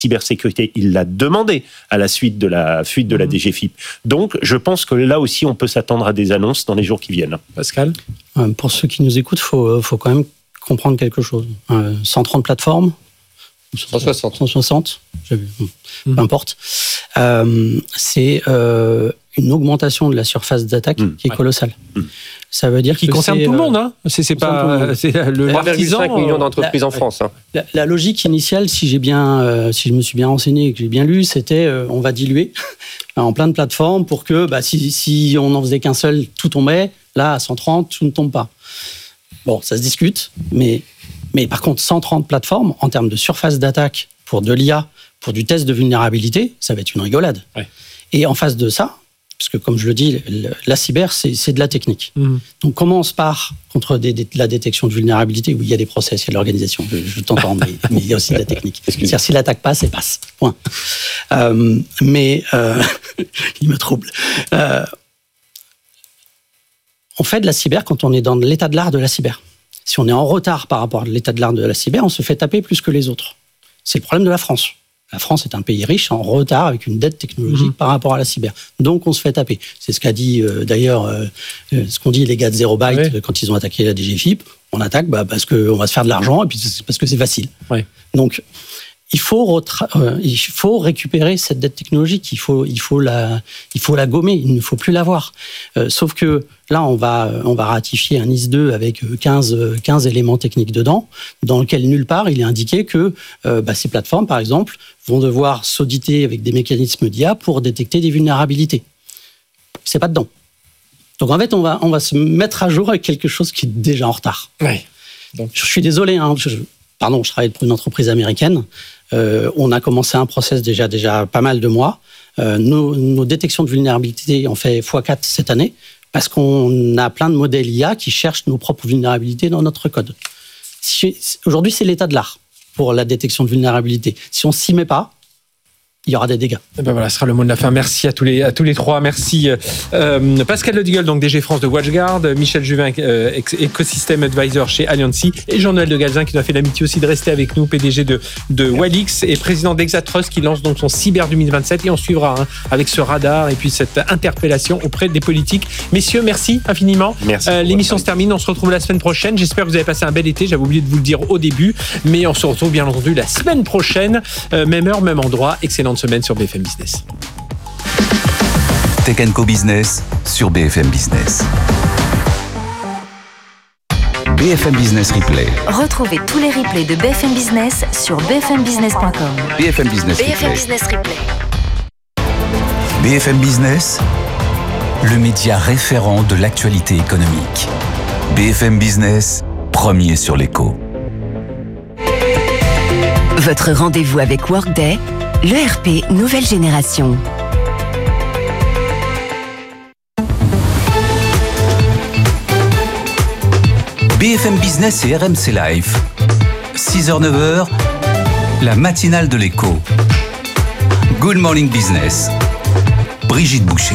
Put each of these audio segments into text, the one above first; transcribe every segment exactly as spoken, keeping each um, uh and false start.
cybersécurité, il l'a demandé à la suite de la fuite de la D G F I P. Donc, je pense que là aussi, on peut s'attendre à des annonces dans les jours qui viennent. Pascal ? Pour ceux qui nous écoutent, il faut, faut quand même comprendre quelque chose. Euh, cent trente plateformes, cent soixante. cent soixante, j'ai vu, mmh. peu importe. Euh, c'est euh, une augmentation de la surface d'attaque mmh. qui est colossale. Mmh. Ça veut dire qui que concerne c'est, tout le monde, euh, hein. C'est, c'est pas c'est le trois virgule cinq millions d'entreprises la, en France. Hein. La, la logique initiale, si j'ai bien, euh, si je me suis bien renseigné et que j'ai bien lu, c'était euh, on va diluer en plein de plateformes pour que bah, si, si on n'en faisait qu'un seul, tout tombait. Là, à cent trente, tout ne tombe pas. Bon, ça se discute, mais mais par contre, cent trente plateformes en termes de surface d'attaque pour de l'I A, pour du test de vulnérabilité, ça va être une rigolade. Ouais. Et en face de ça, parce que comme je le dis, la cyber, c'est, c'est de la technique. Mmh. Donc comment on se part contre des, des, la détection de vulnérabilité où il y a des process, il y a de l'organisation, je, je t'entends, mais, mais il y a aussi de la technique. C'est-à-dire si l'attaque passe, elle passe. Point. Euh, mais euh, il me trouble. Euh, on fait de la cyber quand on est dans l'état de l'art de la cyber. Si on est en retard par rapport à l'état de l'art de la cyber, on se fait taper plus que les autres. C'est le problème de la France. La France est un pays riche en retard avec une dette technologique mmh. par rapport à la cyber. Donc, on se fait taper. C'est ce qu'a dit euh, d'ailleurs, euh, ce qu'ont dit les gars de Zero Byte oui. quand ils ont attaqué la D G F I P. On attaque bah, parce qu'on va se faire de l'argent et puis c'est parce que c'est facile. Oui. Donc, il faut, retra- euh, il faut récupérer cette dette technologique. Il faut, il faut, la, il faut la gommer. Il ne faut plus l'avoir. Euh, sauf que là, on va, on va ratifier un I S deux avec quinze, quinze éléments techniques dedans, dans lequel nulle part il est indiqué que euh, bah, ces plateformes, par exemple, vont devoir s'auditer avec des mécanismes d'I A pour détecter des vulnérabilités. C'est pas dedans. Donc en fait, on va, on va se mettre à jour avec quelque chose qui est déjà en retard. Oui. Donc. Je suis désolé. Hein, je, pardon, je travaille pour une entreprise américaine. Euh, on a commencé un process déjà, déjà pas mal de mois. Euh, nos, nos détections de vulnérabilité ont fait fois quatre cette année parce qu'on a plein de modèles I A qui cherchent nos propres vulnérabilités dans notre code. Si, aujourd'hui, c'est l'état de l'art pour la détection de vulnérabilité. Si on ne s'y met pas, il y aura des dégâts. Et ben voilà, ce sera le mot de la fin. Merci à tous les, à tous les trois. Merci euh, Pascal Ledigeul, donc D G France de WatchGuard, Michel Juvin, euh, Ecosystem Advisor chez Alliancy, et Jean-Noël de Galzin qui nous a fait l'amitié aussi de rester avec nous, P D G de, de Walix et président d'Exatrust qui lance donc son Cyber deux mille vingt-sept. Et on suivra hein, avec ce radar et puis cette interpellation auprès des politiques. Messieurs, merci infiniment. Merci. Euh, l'émission se termine. On se retrouve la semaine prochaine. J'espère que vous avez passé un bel été. J'avais oublié de vous le dire au début, mais on se retrouve bien entendu la semaine prochaine, euh, même heure, même endroit. Excellente semaine sur B F M Business. Tech and Co Business sur B F M Business. B F M Business Replay. Retrouvez tous les replays de B F M Business sur b f m business point com. B F M Business B F M Replay. Business Replay. B F M Business, le média référent de l'actualité économique. B F M Business, premier sur l'écho. Votre rendez-vous avec Workday, l'E R P nouvelle génération. B F M Business et R M C Live. six heures neuf heures, la matinale de l'écho. Good Morning Business. Brigitte Boucher.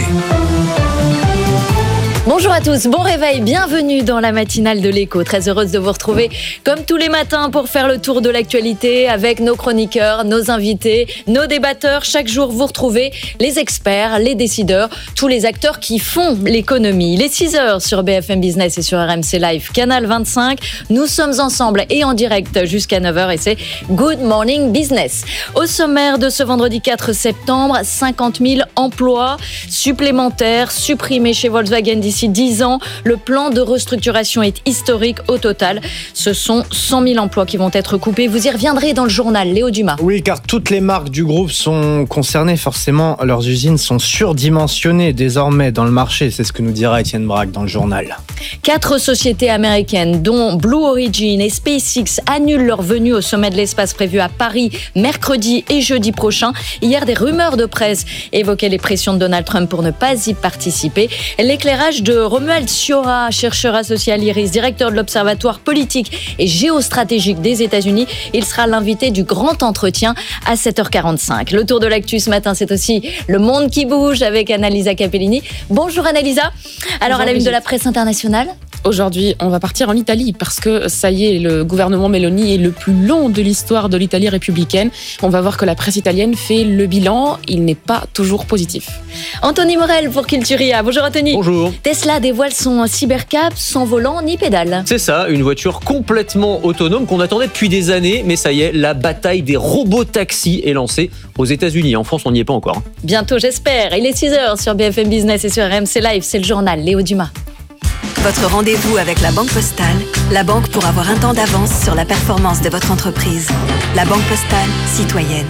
Bonjour à tous, bon réveil, bienvenue dans la matinale de l'écho. Très heureuse de vous retrouver comme tous les matins pour faire le tour de l'actualité avec nos chroniqueurs, nos invités, nos débatteurs. Chaque jour, vous retrouvez les experts, les décideurs, tous les acteurs qui font l'économie. Les six heures sur B F M Business et sur R M C Live, Canal vingt-cinq. Nous sommes ensemble et en direct jusqu'à neuf heures et c'est Good Morning Business. Au sommaire de ce vendredi quatre septembre, cinquante mille emplois supplémentaires supprimés chez Volkswagen d'ici dix ans. Le plan de restructuration est historique. Au total, ce sont cent mille emplois qui vont être coupés. Vous y reviendrez dans le journal. Léo Dumas. Oui, car toutes les marques du groupe sont concernées. Forcément, leurs usines sont surdimensionnées désormais dans le marché. C'est ce que nous dira Étienne Braque dans le journal. Quatre sociétés américaines, dont Blue Origin et SpaceX, annulent leur venue au sommet de l'espace prévu à Paris mercredi et jeudi prochain. Hier, des rumeurs de presse évoquaient les pressions de Donald Trump pour ne pas y participer. L'éclairage de de Romuald Ciora, chercheur associé à l'I R I S, directeur de l'Observatoire politique et géostratégique des États-Unis. Il sera l'invité du grand entretien à sept heures quarante-cinq. Le tour de l'actu ce matin, c'est aussi le monde qui bouge avec Annalisa Capellini. Bonjour Annalisa. Alors, Bonjour, à la une de la presse internationale. Aujourd'hui, on va partir en Italie parce que ça y est, le gouvernement Meloni est le plus long de l'histoire de l'Italie républicaine. On va voir que la presse italienne fait le bilan. Il n'est pas toujours positif. Anthony Morel pour Culturia. Bonjour Anthony. Bonjour. Tesla dévoile son cybercab sans volant ni pédale. C'est ça, une voiture complètement autonome qu'on attendait depuis des années. Mais ça y est, la bataille des robots-taxis est lancée aux États-Unis. En France, on n'y est pas encore. Bientôt, j'espère. Il est six heures sur B F M Business et sur R M C Live. C'est le journal Léo Dumas. Votre rendez-vous avec la Banque Postale, la banque pour avoir un temps d'avance sur la performance de votre entreprise. La Banque Postale, citoyenne.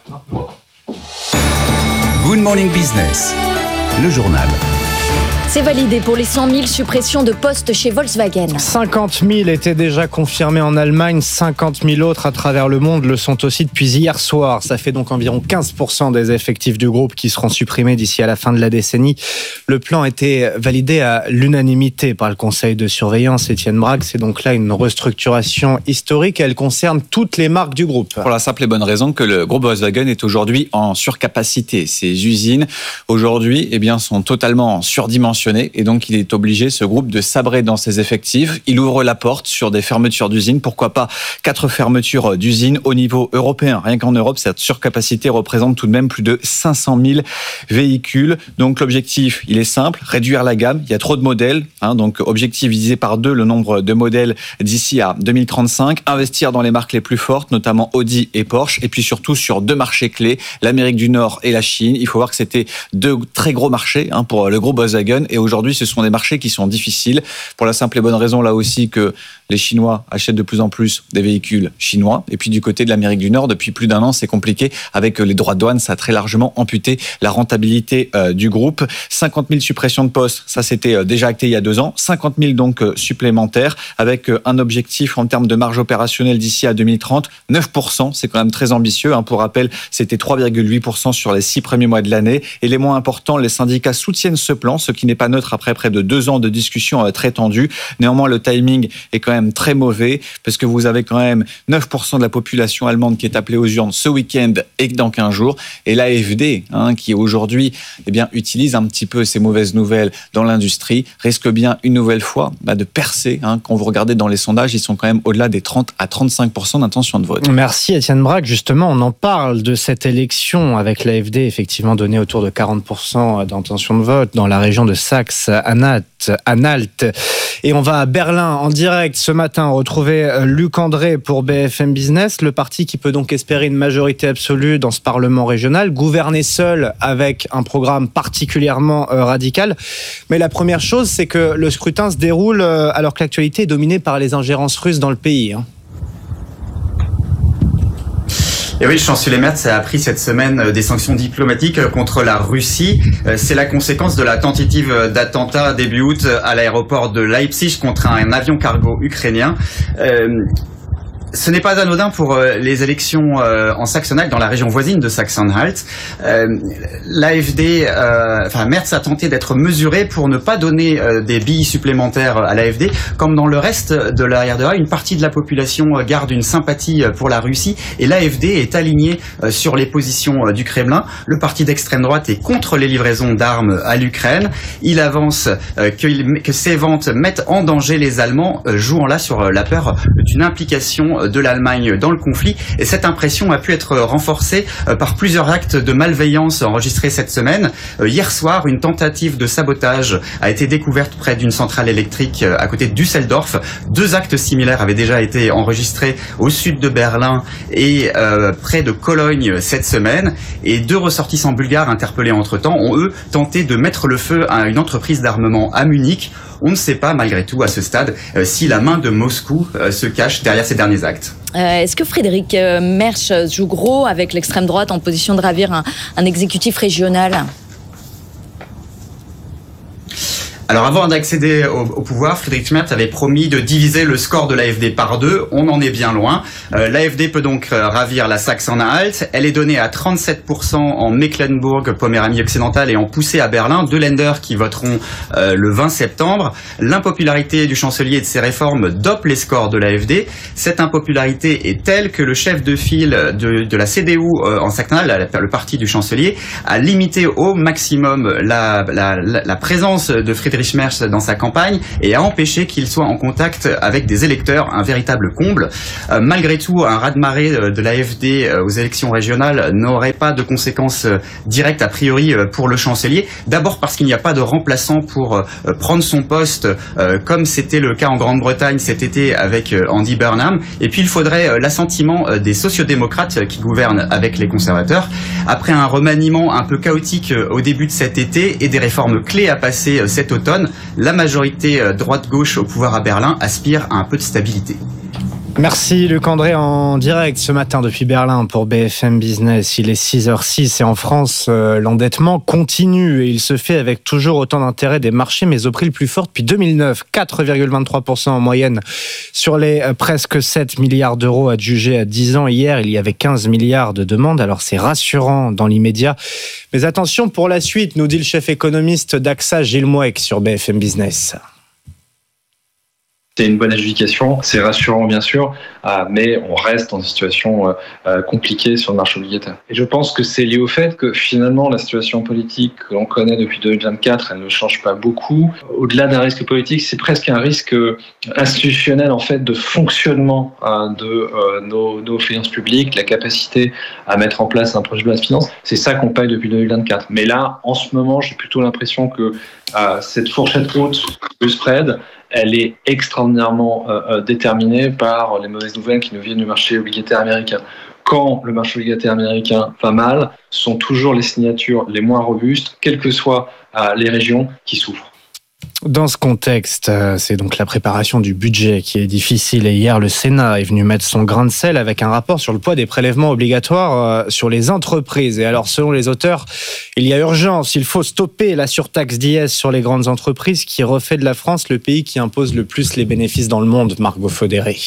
Good Morning Business, le journal. C'est validé pour les cent mille suppressions de postes chez Volkswagen. cinquante mille étaient déjà confirmés en Allemagne, cinquante mille autres à travers le monde le sont aussi depuis hier soir. Ça fait donc environ quinze pour cent des effectifs du groupe qui seront supprimés d'ici à la fin de la décennie. Le plan a été validé à l'unanimité par le conseil de surveillance. Étienne Braque, c'est donc là une restructuration historique. Elle concerne toutes les marques du groupe. Pour la simple et bonne raison que le groupe Volkswagen est aujourd'hui en surcapacité. Ses usines, aujourd'hui, eh bien, sont totalement surdimensionnées. Et donc, il est obligé, ce groupe, de sabrer dans ses effectifs. Il ouvre la porte sur des fermetures d'usines. Pourquoi pas quatre fermetures d'usines au niveau européen. Rien qu'en Europe, cette surcapacité représente tout de même plus de cinq cent mille véhicules. Donc, l'objectif, il est simple, réduire la gamme. Il y a trop de modèles. Hein, donc, objectif, divisé par deux le nombre de modèles d'ici à deux mille trente-cinq. Investir dans les marques les plus fortes, notamment Audi et Porsche. Et puis surtout sur deux marchés clés, l'Amérique du Nord et la Chine. Il faut voir que c'était deux très gros marchés hein, pour le groupe Volkswagen. Et aujourd'hui, ce sont des marchés qui sont difficiles pour la simple et bonne raison, là aussi, que les Chinois achètent de plus en plus des véhicules chinois. Et puis du côté de l'Amérique du Nord, depuis plus d'un an, c'est compliqué. Avec les droits de douane, ça a très largement amputé la rentabilité euh, du groupe. cinquante mille suppressions de postes, ça c'était euh, déjà acté il y a deux ans. cinquante mille donc euh, supplémentaires, avec euh, un objectif en termes de marge opérationnelle d'ici à deux mille trente, neuf pour cent. C'est quand même très ambitieux. Hein. Pour rappel, c'était trois virgule huit pour cent sur les six premiers mois de l'année. Et les moins importants, les syndicats soutiennent ce plan, ce qui n'est pas neutre après près de deux ans de discussions euh, très tendues. Néanmoins, le timing est quand même très mauvais, parce que vous avez quand même neuf pour cent de la population allemande qui est appelée aux urnes ce week-end et dans quinze jours. Et l'A F D, hein, qui aujourd'hui eh bien, utilise un petit peu ces mauvaises nouvelles dans l'industrie, risque bien une nouvelle fois bah, de percer. Hein. Quand vous regardez dans les sondages, ils sont quand même au-delà des trente à trente-cinq pour cent d'intention de vote. Merci Étienne Braque. Justement, on en parle de cette élection avec l'A F D, effectivement donnée autour de quarante pour cent d'intention de vote dans la région de Saxe-Anhalt. Et on va à Berlin en direct ce matin retrouver Luc André pour B F M Business, le parti qui peut donc espérer une majorité absolue dans ce Parlement régional, gouverner seul avec un programme particulièrement radical. Mais la première chose, c'est que le scrutin se déroule alors que l'actualité est dominée par les ingérences russes dans le pays. Hein. Et oui, le chancelier Merz a pris cette semaine des sanctions diplomatiques contre la Russie. C'est la conséquence de la tentative d'attentat début août à l'aéroport de Leipzig contre un avion cargo ukrainien. Euh, Ce n'est pas anodin pour les élections en Saxe-Anhalt, dans la région voisine de Saxe-Anhalt. Euh, L'A F D, euh, enfin Merz a tenté d'être mesuré pour ne pas donner euh, des billes supplémentaires à l'A F D. Comme dans le reste de la R D A, une partie de la population garde une sympathie pour la Russie et l'A F D est aligné euh, sur les positions euh, du Kremlin. Le parti d'extrême droite est contre les livraisons d'armes à l'Ukraine. Il avance euh, que, que ces ventes mettent en danger les Allemands, euh, jouant là sur euh, la peur d'une implication de l'Allemagne dans le conflit. Et cette impression a pu être renforcée par plusieurs actes de malveillance enregistrés cette semaine. Hier soir, une tentative de sabotage a été découverte près d'une centrale électrique à côté de Düsseldorf. Deux actes similaires avaient déjà été enregistrés au sud de Berlin et euh, près de Cologne cette semaine. Et deux ressortissants bulgares interpellés entre-temps ont, eux, tenté de mettre le feu à une entreprise d'armement à Munich. On ne sait pas, malgré tout, à ce stade, euh, si la main de Moscou euh, se cache derrière ces derniers actes. Euh, est-ce que Friedrich euh, Merz joue gros avec l'extrême droite en position de ravir un, un exécutif régional ? Alors avant d'accéder au, au pouvoir, Friedrich Merz avait promis de diviser le score de l'A F D par deux. On en est bien loin. Euh, L'A F D peut donc euh, ravir la Saxe-Anhalt. Elle est donnée à trente-sept pour cent en Mecklembourg-Poméranie occidentale et en poussée à Berlin. Deux Länder qui voteront euh, le vingt septembre. L'impopularité du chancelier et de ses réformes dope les scores de l'A F D. Cette impopularité est telle que le chef de file de, de la C D U euh, en Saxe-Anhalt, le parti du chancelier, a limité au maximum la, la, la, la présence de Friedrich Merz dans sa campagne et a empêché qu'il soit en contact avec des électeurs, un véritable comble. Euh, malgré tout, un raz-de-marée de l'A F D aux élections régionales n'aurait pas de conséquences directes a priori pour le chancelier. D'abord parce qu'il n'y a pas de remplaçant pour euh, prendre son poste, euh, comme c'était le cas en Grande-Bretagne cet été avec euh, Andy Burnham. Et puis il faudrait euh, l'assentiment euh, des sociodémocrates qui gouvernent avec les conservateurs. Après un remaniement un peu chaotique euh, au début de cet été et des réformes clés à passer euh, cet automne, la majorité droite-gauche au pouvoir à Berlin aspire à un peu de stabilité. Merci Luc André en direct ce matin depuis Berlin pour B F M Business. Il est six heures six et en France, euh, l'endettement continue et il se fait avec toujours autant d'intérêt des marchés mais au prix le plus fort depuis deux mille neuf. quatre virgule vingt-trois pour cent en moyenne sur les euh, presque sept milliards d'euros adjugés à dix ans. Hier, il y avait quinze milliards de demandes. Alors c'est rassurant dans l'immédiat. Mais attention pour la suite, nous dit le chef économiste d'Axa, Gilles Mouek sur B F M Business. C'est une bonne adjudication, c'est rassurant bien sûr, euh, mais on reste dans une situation euh, euh, compliquée sur le marché obligataire. Et je pense que c'est lié au fait que finalement la situation politique que l'on connaît depuis deux mille vingt-quatre, elle ne change pas beaucoup. Au-delà d'un risque politique, c'est presque un risque institutionnel en fait de fonctionnement euh, de euh, nos, nos finances publiques, la capacité à mettre en place un projet de loi de finances. C'est ça qu'on paye depuis deux mille vingt-quatre. Mais là, en ce moment, j'ai plutôt l'impression que euh, cette fourchette haute du spread, elle est extraordinairement euh, déterminée par les mauvaises nouvelles qui nous viennent du marché obligataire américain. Quand le marché obligataire américain va mal, ce sont toujours les signatures les moins robustes, quelles que soient euh, les régions, qui souffrent. Dans ce contexte, c'est donc la préparation du budget qui est difficile. Et hier, le Sénat est venu mettre son grain de sel avec un rapport sur le poids des prélèvements obligatoires sur les entreprises. Et alors, selon les auteurs, il y a urgence. Il faut stopper la surtaxe d'I S sur les grandes entreprises qui refait de la France le pays qui impose le plus les bénéfices dans le monde. Margot Faudéré.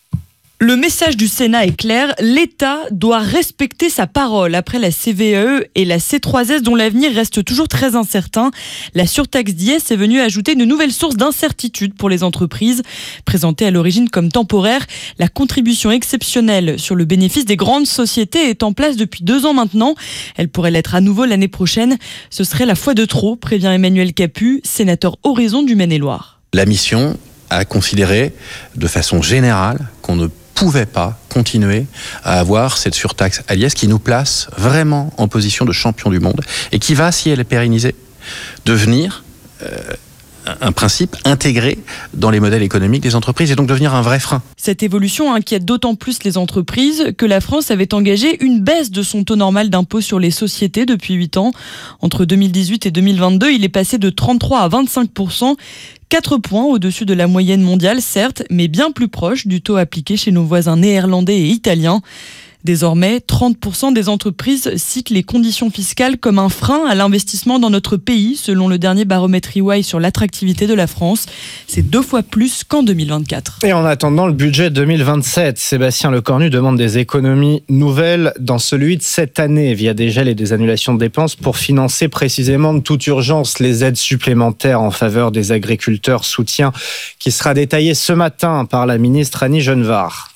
Le message du Sénat est clair, l'État doit respecter sa parole. Après la C V A E et la C trois S dont l'avenir reste toujours très incertain, la surtaxe d'I S est venue ajouter une nouvelle source d'incertitude pour les entreprises. Présentée à l'origine comme temporaire, la contribution exceptionnelle sur le bénéfice des grandes sociétés est en place depuis deux ans maintenant. Elle pourrait l'être à nouveau l'année prochaine. Ce serait la fois de trop, prévient Emmanuel Capu, sénateur Horizon du Maine-et-Loire. La mission a considéré de façon générale qu'on ne pouvait pas continuer à avoir cette surtaxe à l'I S qui nous place vraiment en position de champion du monde et qui va, si elle est pérennisée, devenir euh, un principe intégré dans les modèles économiques des entreprises et donc devenir un vrai frein. Cette évolution inquiète d'autant plus les entreprises que la France avait engagé une baisse de son taux normal d'impôt sur les sociétés depuis huit ans. Entre deux mille dix-huit et deux mille vingt-deux, il est passé de trente-trois à vingt-cinq pour cent. quatre points au-dessus de la moyenne mondiale, certes, mais bien plus proche du taux appliqué chez nos voisins néerlandais et italiens. Désormais, trente pour cent des entreprises citent les conditions fiscales comme un frein à l'investissement dans notre pays, selon le dernier baromètre E Y sur l'attractivité de la France. C'est deux fois plus qu'en deux mille vingt-quatre. Et en attendant le budget deux mille vingt-sept, Sébastien Lecornu demande des économies nouvelles dans celui de cette année, via des gels et des annulations de dépenses pour financer précisément de toute urgence les aides supplémentaires en faveur des agriculteurs, soutien qui sera détaillé ce matin par la ministre Annie Genevard.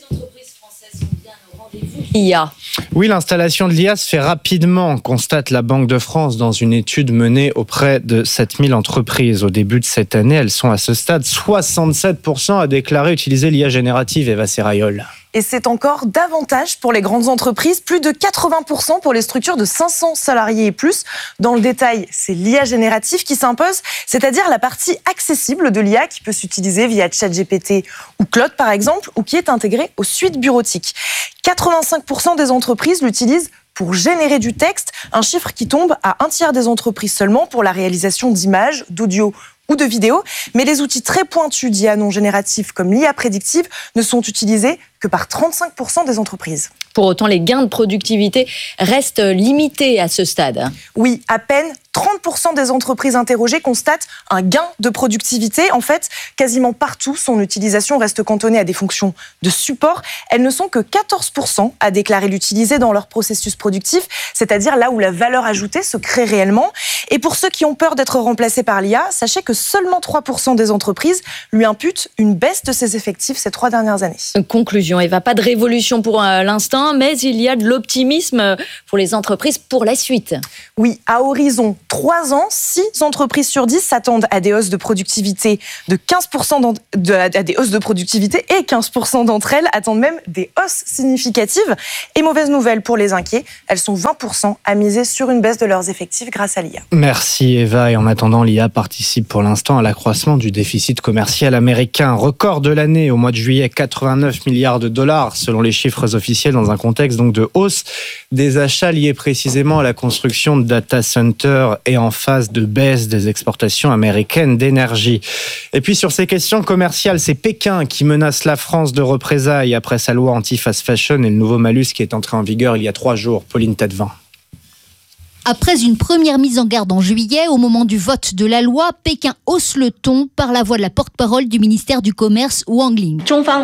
I A. Oui, l'installation de l'I A se fait rapidement, constate la Banque de France dans une étude menée auprès de sept mille entreprises. Au début de cette année, elles sont à ce stade soixante-sept pour cent à déclarer utiliser l'I A générative. Eva Serrayol. Et c'est encore davantage pour les grandes entreprises, plus de quatre-vingts pour cent pour les structures de cinq cents salariés et plus. Dans le détail, c'est l'I A générative qui s'impose, c'est-à-dire la partie accessible de l'I A qui peut s'utiliser via ChatGPT ou Claude par exemple, ou qui est intégrée aux suites bureautiques. quatre-vingt-cinq pour cent des entreprises l'utilisent pour générer du texte, un chiffre qui tombe à un tiers des entreprises seulement pour la réalisation d'images, d'audio ou de vidéos. Mais les outils très pointus d'I A non génératifs comme l'I A prédictive ne sont utilisés que par trente-cinq pour cent des entreprises. Pour autant, les gains de productivité restent limités à ce stade. Oui, à peine trente pour cent des entreprises interrogées constatent un gain de productivité. En fait, quasiment partout, son utilisation reste cantonnée à des fonctions de support. Elles ne sont que quatorze pour cent à déclarer l'utiliser dans leur processus productif, c'est-à-dire là où la valeur ajoutée se crée réellement. Et pour ceux qui ont peur d'être remplacés par l'I A, sachez que seulement trois pour cent des entreprises lui imputent une baisse de ses effectifs ces trois dernières années. Conclusion, Eva, pas de révolution pour l'instant, mais il y a de l'optimisme pour les entreprises pour la suite. Oui, à horizon trois ans, six entreprises sur dix s'attendent à des hausses de productivité de quinze pour cent de, à des hausses de productivité et quinze pour cent d'entre elles attendent même des hausses significatives. Et mauvaise nouvelle pour les inquiets, elles sont vingt pour cent à miser sur une baisse de leurs effectifs grâce à l'I A. Merci Eva. Et en attendant, l'I A participe pour l'instant à l'accroissement du déficit commercial américain. Record de l'année au mois de juillet, quatre-vingt-neuf milliards de dollars selon les chiffres officiels, dans un contexte donc de hausse des achats liés précisément à la construction de data centers et en phase de baisse des exportations américaines d'énergie. Et puis sur ces questions commerciales, c'est Pékin qui menace la France de représailles après sa loi anti-fast fashion et le nouveau malus qui est entré en vigueur il y a trois jours. Pauline Tadevin. Après une première mise en garde en juillet, au moment du vote de la loi, Pékin hausse le ton par la voix de la porte-parole du ministère du Commerce, Wang Ling.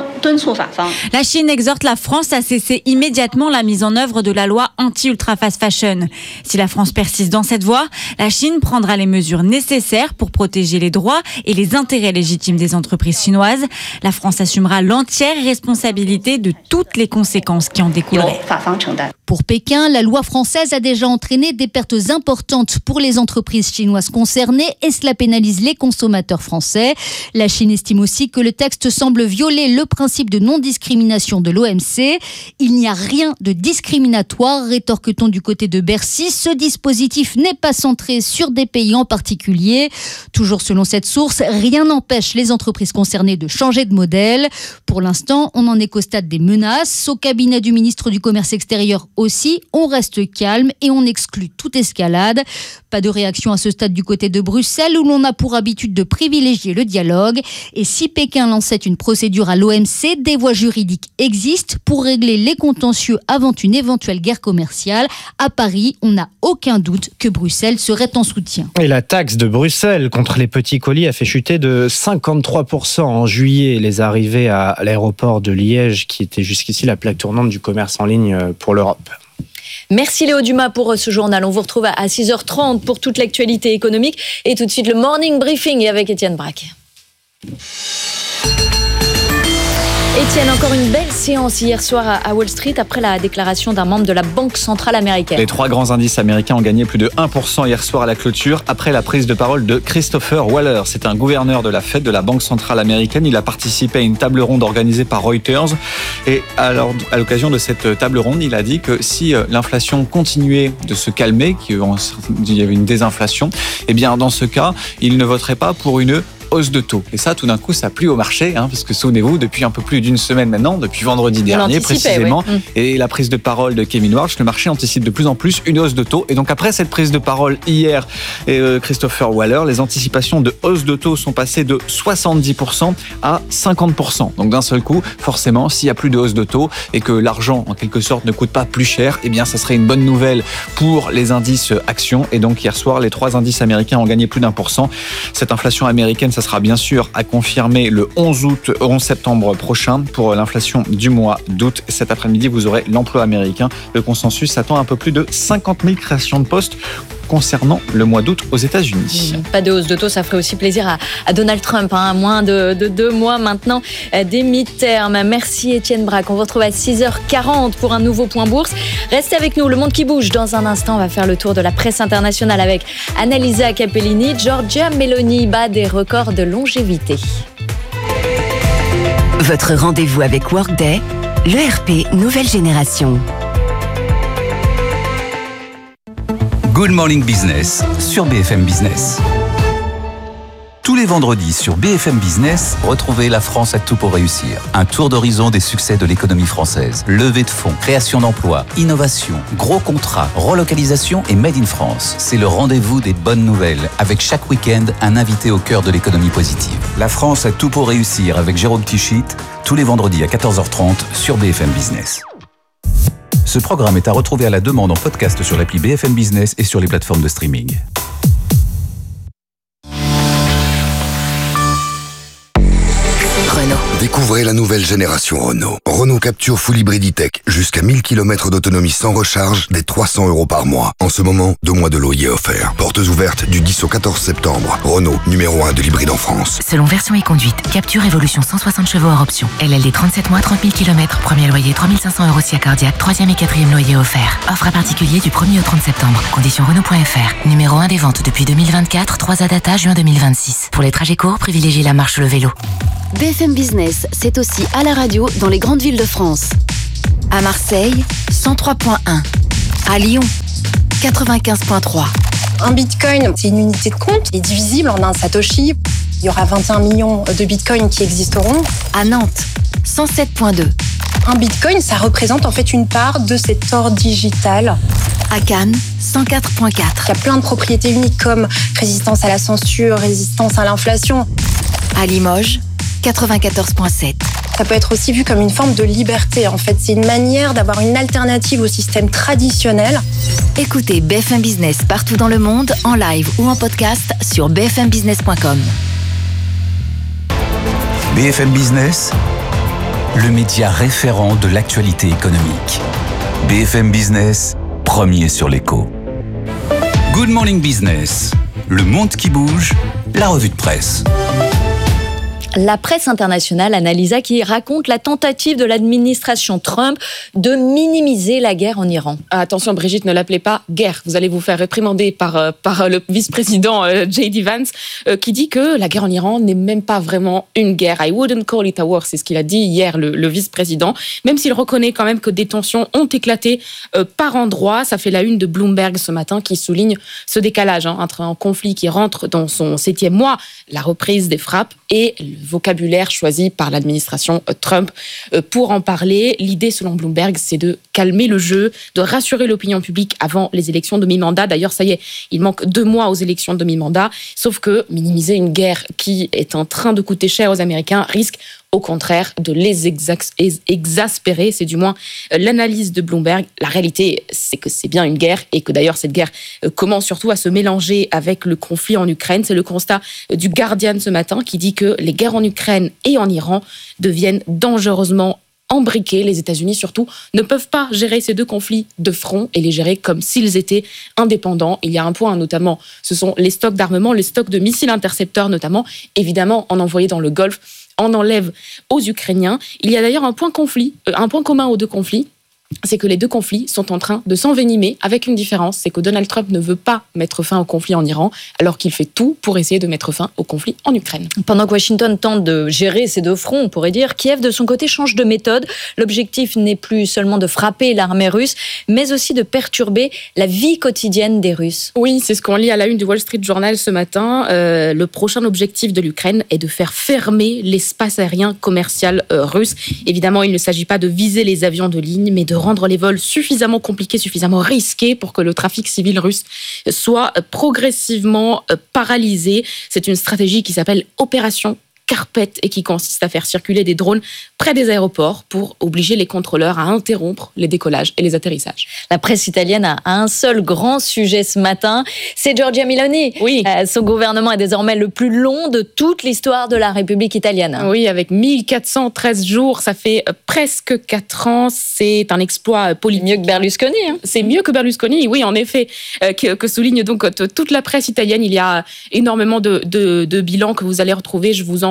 La Chine exhorte la France à cesser immédiatement la mise en œuvre de la loi anti-ultra fast fashion. Si la France persiste dans cette voie, la Chine prendra les mesures nécessaires pour protéger les droits et les intérêts légitimes des entreprises chinoises. La France assumera l'entière responsabilité de toutes les conséquences qui en découleraient. Pour Pékin, la loi française a déjà entraîné des pertes importantes pour les entreprises chinoises concernées et cela pénalise les consommateurs français. La Chine estime aussi que le texte semble violer le principe de non-discrimination de l'O M C. Il n'y a rien de discriminatoire, rétorque-t-on du côté de Bercy. Ce dispositif n'est pas centré sur des pays en particulier. Toujours selon cette source, rien n'empêche les entreprises concernées de changer de modèle. Pour l'instant, on n'en est qu'au stade des menaces. Au cabinet du ministre du Commerce extérieur aussi, on reste calme et on exclut toute escalade. Pas de réaction à ce stade du côté de Bruxelles où l'on a pour habitude de privilégier le dialogue. Et si Pékin lançait une procédure à l'O M C, des voies juridiques existent pour régler les contentieux avant une éventuelle guerre commerciale. À Paris, on n'a aucun doute que Bruxelles serait en soutien. Et la taxe de Bruxelles contre les petits colis a fait chuter de cinquante-trois pour cent en juillet les arrivées à l'aéroport de Liège, qui était jusqu'ici la plaque tournante du commerce en ligne pour l'Europe. Merci Léo Dumas pour ce journal. On vous retrouve à six heures trente pour toute l'actualité économique. Et tout de suite, le Morning Briefing avec Étienne Braque. Étienne, encore une belle séance hier soir à Wall Street après la déclaration d'un membre de la Banque centrale américaine. Les trois grands indices américains ont gagné plus de un pour cent hier soir à la clôture après la prise de parole de Christopher Waller. C'est un gouverneur de la Fed, de la Banque centrale américaine. Il a participé à une table ronde organisée par Reuters. Et alors, à l'occasion de cette table ronde, il a dit que si l'inflation continuait de se calmer, qu'il y avait une désinflation, eh bien dans ce cas, il ne voterait pas pour une hausse de taux. Et ça, tout d'un coup, ça plie au marché, hein, parce que souvenez-vous, depuis un peu plus d'une semaine maintenant, depuis vendredi dernier précisément, oui. Et la prise de parole de Kevin Warsh, le marché anticipe de plus en plus une hausse de taux. Et donc après cette prise de parole hier, et euh, Christopher Waller, les anticipations de hausse de taux sont passées de soixante-dix pour cent à cinquante pour cent. Donc d'un seul coup, forcément, s'il n'y a plus de hausse de taux et que l'argent, en quelque sorte, ne coûte pas plus cher, eh bien, ça serait une bonne nouvelle pour les indices actions. Et donc hier soir, les trois indices américains ont gagné plus d'un pour cent. Cette inflation américaine, ça sera bien sûr à confirmer le onze août, onze septembre prochain pour l'inflation du mois d'août. Cet après-midi, vous aurez l'emploi américain. Le consensus attend un peu plus de cinquante mille créations de postes concernant le mois d'août aux États-Unis. Pas de hausse de taux, ça ferait aussi plaisir à, à Donald Trump, hein, à moins de, de deux mois maintenant des mi-termes. Merci Étienne Braque. On vous retrouve à six heures quarante pour un nouveau point bourse. Restez avec nous, le monde qui bouge. Dans un instant, on va faire le tour de la presse internationale avec Annalisa Capellini. Giorgia Meloni bat des records de longévité. Votre rendez-vous avec Workday, l'E R P nouvelle génération. Good Morning Business sur B F M Business. Tous Tous les vendredis sur B F M Business, retrouvez La France a tout pour réussir. Un tour d'horizon des succès de l'économie française. Levée de fonds, création d'emplois, innovation, gros contrats, relocalisation et Made in France. C'est le rendez-vous des bonnes nouvelles, avec chaque week-end un invité au cœur de l'économie positive. La France a tout pour réussir avec Jérôme Tichit, tous les vendredis à quatorze heures trente sur B F M Business. Ce programme est à retrouver à la demande en podcast sur l'appli B F M Business et sur les plateformes de streaming. Renault. Découvrez la nouvelle génération Renault. Renault Capture Full Hybrid E-Tech. Jusqu'à mille kilomètres d'autonomie sans recharge, dès trois cents euros par mois. En ce moment, deux mois de loyer offerts. Portes ouvertes du dix au quatorze septembre. Renault, numéro un de l'hybride en France. Selon version et conduite, Capture Evolution cent soixante chevaux hors option. L L D trente-sept mois, trente mille kilomètres. Premier loyer trois mille cinq cents euros si cardiaque. Troisième et quatrième loyer offert. Offre à particulier du premier au trente septembre. Conditions Renault point F R. Numéro un des ventes depuis deux mille vingt-quatre. trois A data juin deux mille vingt-six. Pour les trajets courts, privilégiez la marche ou le vélo. B F M Business, c'est aussi à la radio dans les grandes villes de France. À Marseille, cent trois point un. À Lyon, quatre-vingt-quinze point trois. Un bitcoin, c'est une unité de compte, il est divisible en un satoshi. Il y aura vingt et un millions de bitcoins qui existeront. À Nantes, cent sept point deux. Un bitcoin, ça représente en fait une part de cet or digital. À Cannes, cent quatre point quatre. Il y a plein de propriétés uniques comme résistance à la censure, résistance à l'inflation. À Limoges, quatre-vingt-quatorze point sept. Ça peut être aussi vu comme une forme de liberté. En fait, c'est une manière d'avoir une alternative au système traditionnel. Écoutez B F M Business partout dans le monde, en live ou en podcast sur b f m business point com. B F M Business, le média référent de l'actualité économique. B F M Business, premier sur l'écho. Good Morning Business, le monde qui bouge, la revue de presse. La presse internationale, Annalisa, qui raconte la tentative de l'administration Trump de minimiser la guerre en Iran. Attention, Brigitte, ne l'appelez pas guerre. Vous allez vous faire réprimander par, euh, par le vice-président euh, J D Vance, euh, qui dit que la guerre en Iran n'est même pas vraiment une guerre. I wouldn't call it a war, c'est ce qu'il a dit hier, le, le vice-président. Même s'il reconnaît quand même que des tensions ont éclaté euh, par endroits. Ça fait la une de Bloomberg ce matin qui souligne ce décalage hein, entre un conflit qui rentre dans son septième mois, la reprise des frappes et le vocabulaire choisi par l'administration Trump. Pour en parler, l'idée, selon Bloomberg, c'est de calmer le jeu, de rassurer l'opinion publique avant les élections de mi-mandat. D'ailleurs, ça y est, il manque deux mois aux élections de mi-mandat. Sauf que minimiser une guerre qui est en train de coûter cher aux Américains risque au contraire de les exas- exaspérer. C'est du moins l'analyse de Bloomberg. La réalité, c'est que c'est bien une guerre et que d'ailleurs cette guerre commence surtout à se mélanger avec le conflit en Ukraine. C'est le constat du Guardian ce matin qui dit que les guerres en Ukraine et en Iran deviennent dangereusement embriqués. Les États-Unis, surtout, ne peuvent pas gérer ces deux conflits de front et les gérer comme s'ils étaient indépendants. Il y a un point, notamment, ce sont les stocks d'armement, les stocks de missiles intercepteurs, notamment, évidemment, en envoyés dans le Golfe, en enlève aux Ukrainiens. Il y a d'ailleurs un point conflit, euh, un point commun aux deux conflits, c'est que les deux conflits sont en train de s'envenimer avec une différence, c'est que Donald Trump ne veut pas mettre fin au conflit en Iran, alors qu'il fait tout pour essayer de mettre fin au conflit en Ukraine. Pendant que Washington tente de gérer ces deux fronts, on pourrait dire, Kiev, de son côté, change de méthode. L'objectif n'est plus seulement de frapper l'armée russe, mais aussi de perturber la vie quotidienne des Russes. Oui, c'est ce qu'on lit à la une du Wall Street Journal ce matin. Euh, le prochain objectif de l'Ukraine est de faire fermer l'espace aérien commercial euh, russe. Évidemment, il ne s'agit pas de viser les avions de ligne, mais de rendre les vols suffisamment compliqués, suffisamment risqués pour que le trafic civil russe soit progressivement paralysé. C'est une stratégie qui s'appelle Opération Carpet et qui consiste à faire circuler des drones près des aéroports pour obliger les contrôleurs à interrompre les décollages et les atterrissages. La presse italienne a un seul grand sujet ce matin, c'est Giorgia Meloni. Oui. Euh, son gouvernement est désormais le plus long de toute l'histoire de la République italienne. Oui, avec mille quatre cent treize jours, ça fait presque quatre ans. C'est un exploit politique. Mieux que Berlusconi. Hein. C'est mieux que Berlusconi, oui, en effet, euh, que, que souligne donc toute la presse italienne. Il y a énormément de, de, de bilans que vous allez retrouver. Je vous en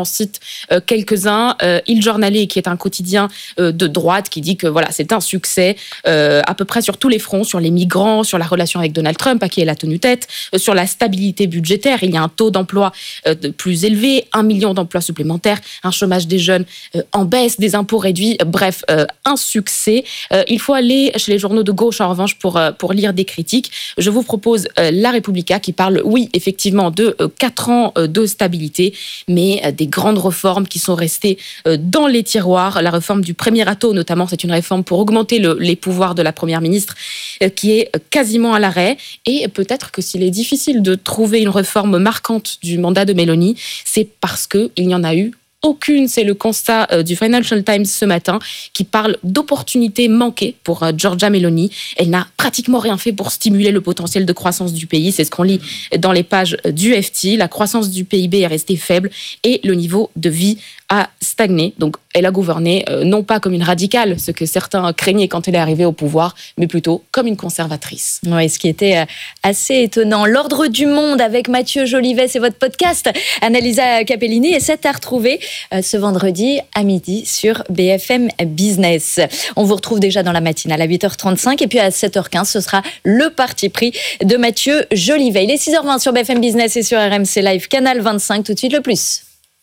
en cite euh, quelques-uns. Euh, Il Giornale, qui est un quotidien euh, de droite, qui dit que voilà, c'est un succès euh, à peu près sur tous les fronts, sur les migrants, sur la relation avec Donald Trump, à qui elle a tenu tête, euh, sur la stabilité budgétaire. Il y a un taux d'emploi euh, de plus élevé, un million d'emplois supplémentaires, un chômage des jeunes euh, en baisse, des impôts réduits. Bref, euh, un succès. Euh, il faut aller chez les journaux de gauche, en revanche, pour, euh, pour lire des critiques. Je vous propose euh, La Repubblica, qui parle, oui, effectivement, de euh, quatre ans euh, de stabilité, mais euh, des grandes réformes qui sont restées euh, dans les tiroirs. La réforme du Premierato, notamment, c'est une réforme pour augmenter le, les pouvoirs de la Première ministre, euh, qui est euh, quasiment à l'arrêt. Et peut-être que s'il est difficile de trouver une réforme marquante du mandat de Meloni, c'est parce qu'il n'y en a eu aucune. C'est le constat euh, du Financial Times ce matin, qui parle d'opportunités manquées pour euh, Giorgia Meloni. Elle n'a pratiquement rien fait pour stimuler le potentiel de croissance du pays. C'est ce qu'on lit dans les pages du F T. La croissance du P I B est restée faible et le niveau de vie a stagné. Donc, elle a gouverné euh, non pas comme une radicale, ce que certains craignaient quand elle est arrivée au pouvoir, mais plutôt comme une conservatrice. Oui, ce qui était euh, assez étonnant. L'ordre du monde avec Mathieu Jolivet, c'est votre podcast. Annalisa Capellini, et c'est à retrouver euh, ce vendredi à midi sur B F M Business. On vous retrouve déjà dans la matinale à huit heures trente-cinq et puis à sept heures quinze, ce sera le parti pris de Mathieu Jolivet. Il est six heures vingt sur B F M Business et sur R M C Live, canal vingt-cinq. Tout de suite, le plus.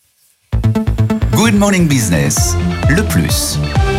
Good Morning Business, le plus.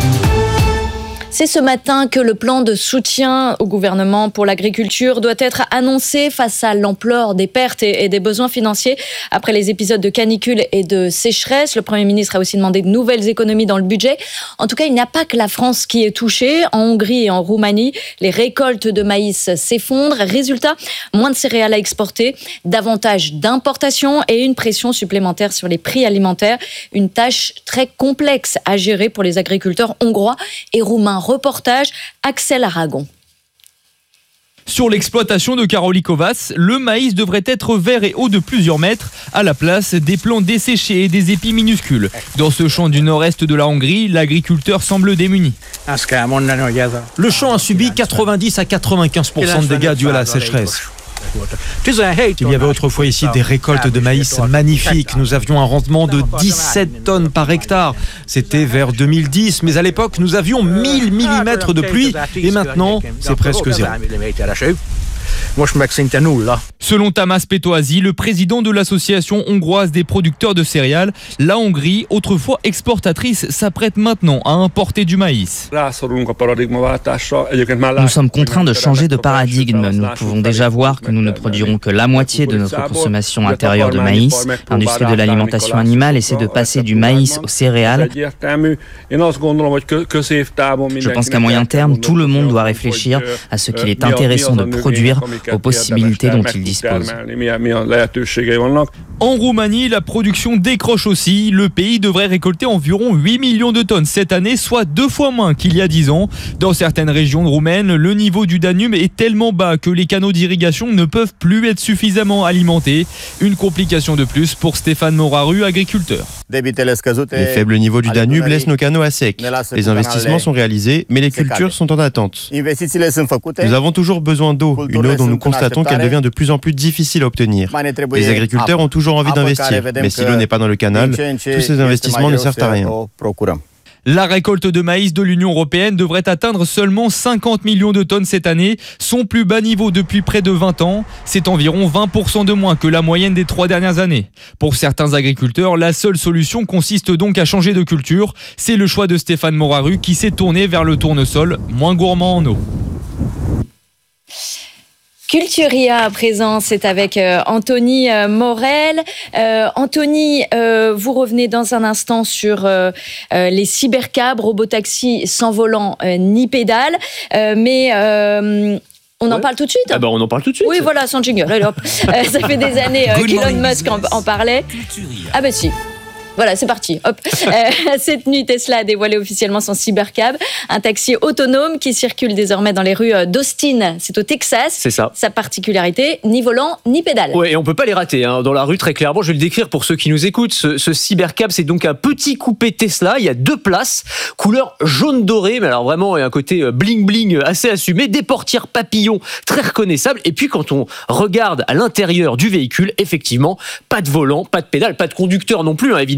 C'est ce matin que le plan de soutien au gouvernement pour l'agriculture doit être annoncé face à l'ampleur des pertes et des besoins financiers après les épisodes de canicule et de sécheresse. Le Premier ministre a aussi demandé de nouvelles économies dans le budget. En tout cas, il n'y a pas que la France qui est touchée. En Hongrie et en Roumanie, les récoltes de maïs s'effondrent. Résultat, moins de céréales à exporter, davantage d'importations et une pression supplémentaire sur les prix alimentaires. Une tâche très complexe à gérer pour les agriculteurs hongrois et roumains. Reportage Axel Aragon. Sur l'exploitation de Karolikovas, le maïs devrait être vert et haut de plusieurs mètres, à la place des plants desséchés et des épis minuscules. Dans ce champ du nord-est de la Hongrie, l'agriculteur semble démuni. Le champ a subi quatre-vingt-dix à quatre-vingt-quinze pour cent de dégâts dus à la sécheresse. Il y avait autrefois ici des récoltes de maïs magnifiques. Nous avions un rendement de dix-sept tonnes par hectare. C'était vers deux mille dix, mais à l'époque, nous avions mille millimètres de pluie et maintenant, c'est presque zéro. Selon Tamas Petoasi, le président de l'association hongroise des producteurs de céréales, la Hongrie, autrefois exportatrice, s'apprête maintenant à importer du maïs. Nous sommes contraints de changer de paradigme. Nous pouvons déjà voir que nous ne produirons que la moitié de notre consommation intérieure de maïs. L'industrie de l'alimentation animale essaie de passer du maïs aux céréales. Je pense qu'à moyen terme, tout le monde doit réfléchir à ce qu'il est intéressant de produire, aux possibilités dont il dispose. En Roumanie, la production décroche aussi. Le pays devrait récolter environ huit millions de tonnes cette année, soit deux fois moins qu'il y a dix ans. Dans certaines régions roumaines, le niveau du Danube est tellement bas que les canaux d'irrigation ne peuvent plus être suffisamment alimentés. Une complication de plus pour Stéphane Moraru, agriculteur. Les faibles niveaux du Danube laissent nos canaux à sec. Les investissements sont réalisés, mais les cultures sont en attente. Nous avons toujours besoin d'eau, une eau dont nous constatons qu'elle devient de plus en plus difficile à obtenir. Les agriculteurs ont toujours envie d'investir, mais si l'eau n'est pas dans le canal, tous ces investissements ne servent à rien. La récolte de maïs de l'Union européenne devrait atteindre seulement cinquante millions de tonnes cette année, son plus bas niveau depuis près de vingt ans. C'est environ vingt pour cent de moins que la moyenne des trois dernières années. Pour certains agriculteurs, la seule solution consiste donc à changer de culture. C'est le choix de Stéphane Moraru qui s'est tourné vers le tournesol, moins gourmand en eau. Culturia à présent, c'est avec euh, Anthony euh, Morel. Euh, Anthony, euh, vous revenez dans un instant sur euh, euh, les cybercabs, robotaxis sans volant euh, ni pédale. Euh, mais euh, on ouais. en parle tout de suite ah bah On en parle tout de suite. Oui, voilà, sans jingle. Allez, hop. euh, ça fait des années euh, qu'Elon Musk en, en parlait. Ah bah si. Voilà, c'est parti. Hop. Euh, cette nuit, Tesla a dévoilé officiellement son Cybercab, un taxi autonome qui circule désormais dans les rues d'Austin. C'est au Texas. C'est ça. Sa particularité, ni volant, ni pédale. Ouais, et on peut pas les rater hein, dans la rue très clairement. Je vais le décrire pour ceux qui nous écoutent. Ce, ce Cybercab, c'est donc un petit coupé Tesla. Il y a deux places, couleur jaune doré, mais alors vraiment il y a un côté bling bling assez assumé, des portières papillons très reconnaissables. Et puis quand on regarde à l'intérieur du véhicule, effectivement, pas de volant, pas de pédale, pas de conducteur non plus, hein, évidemment.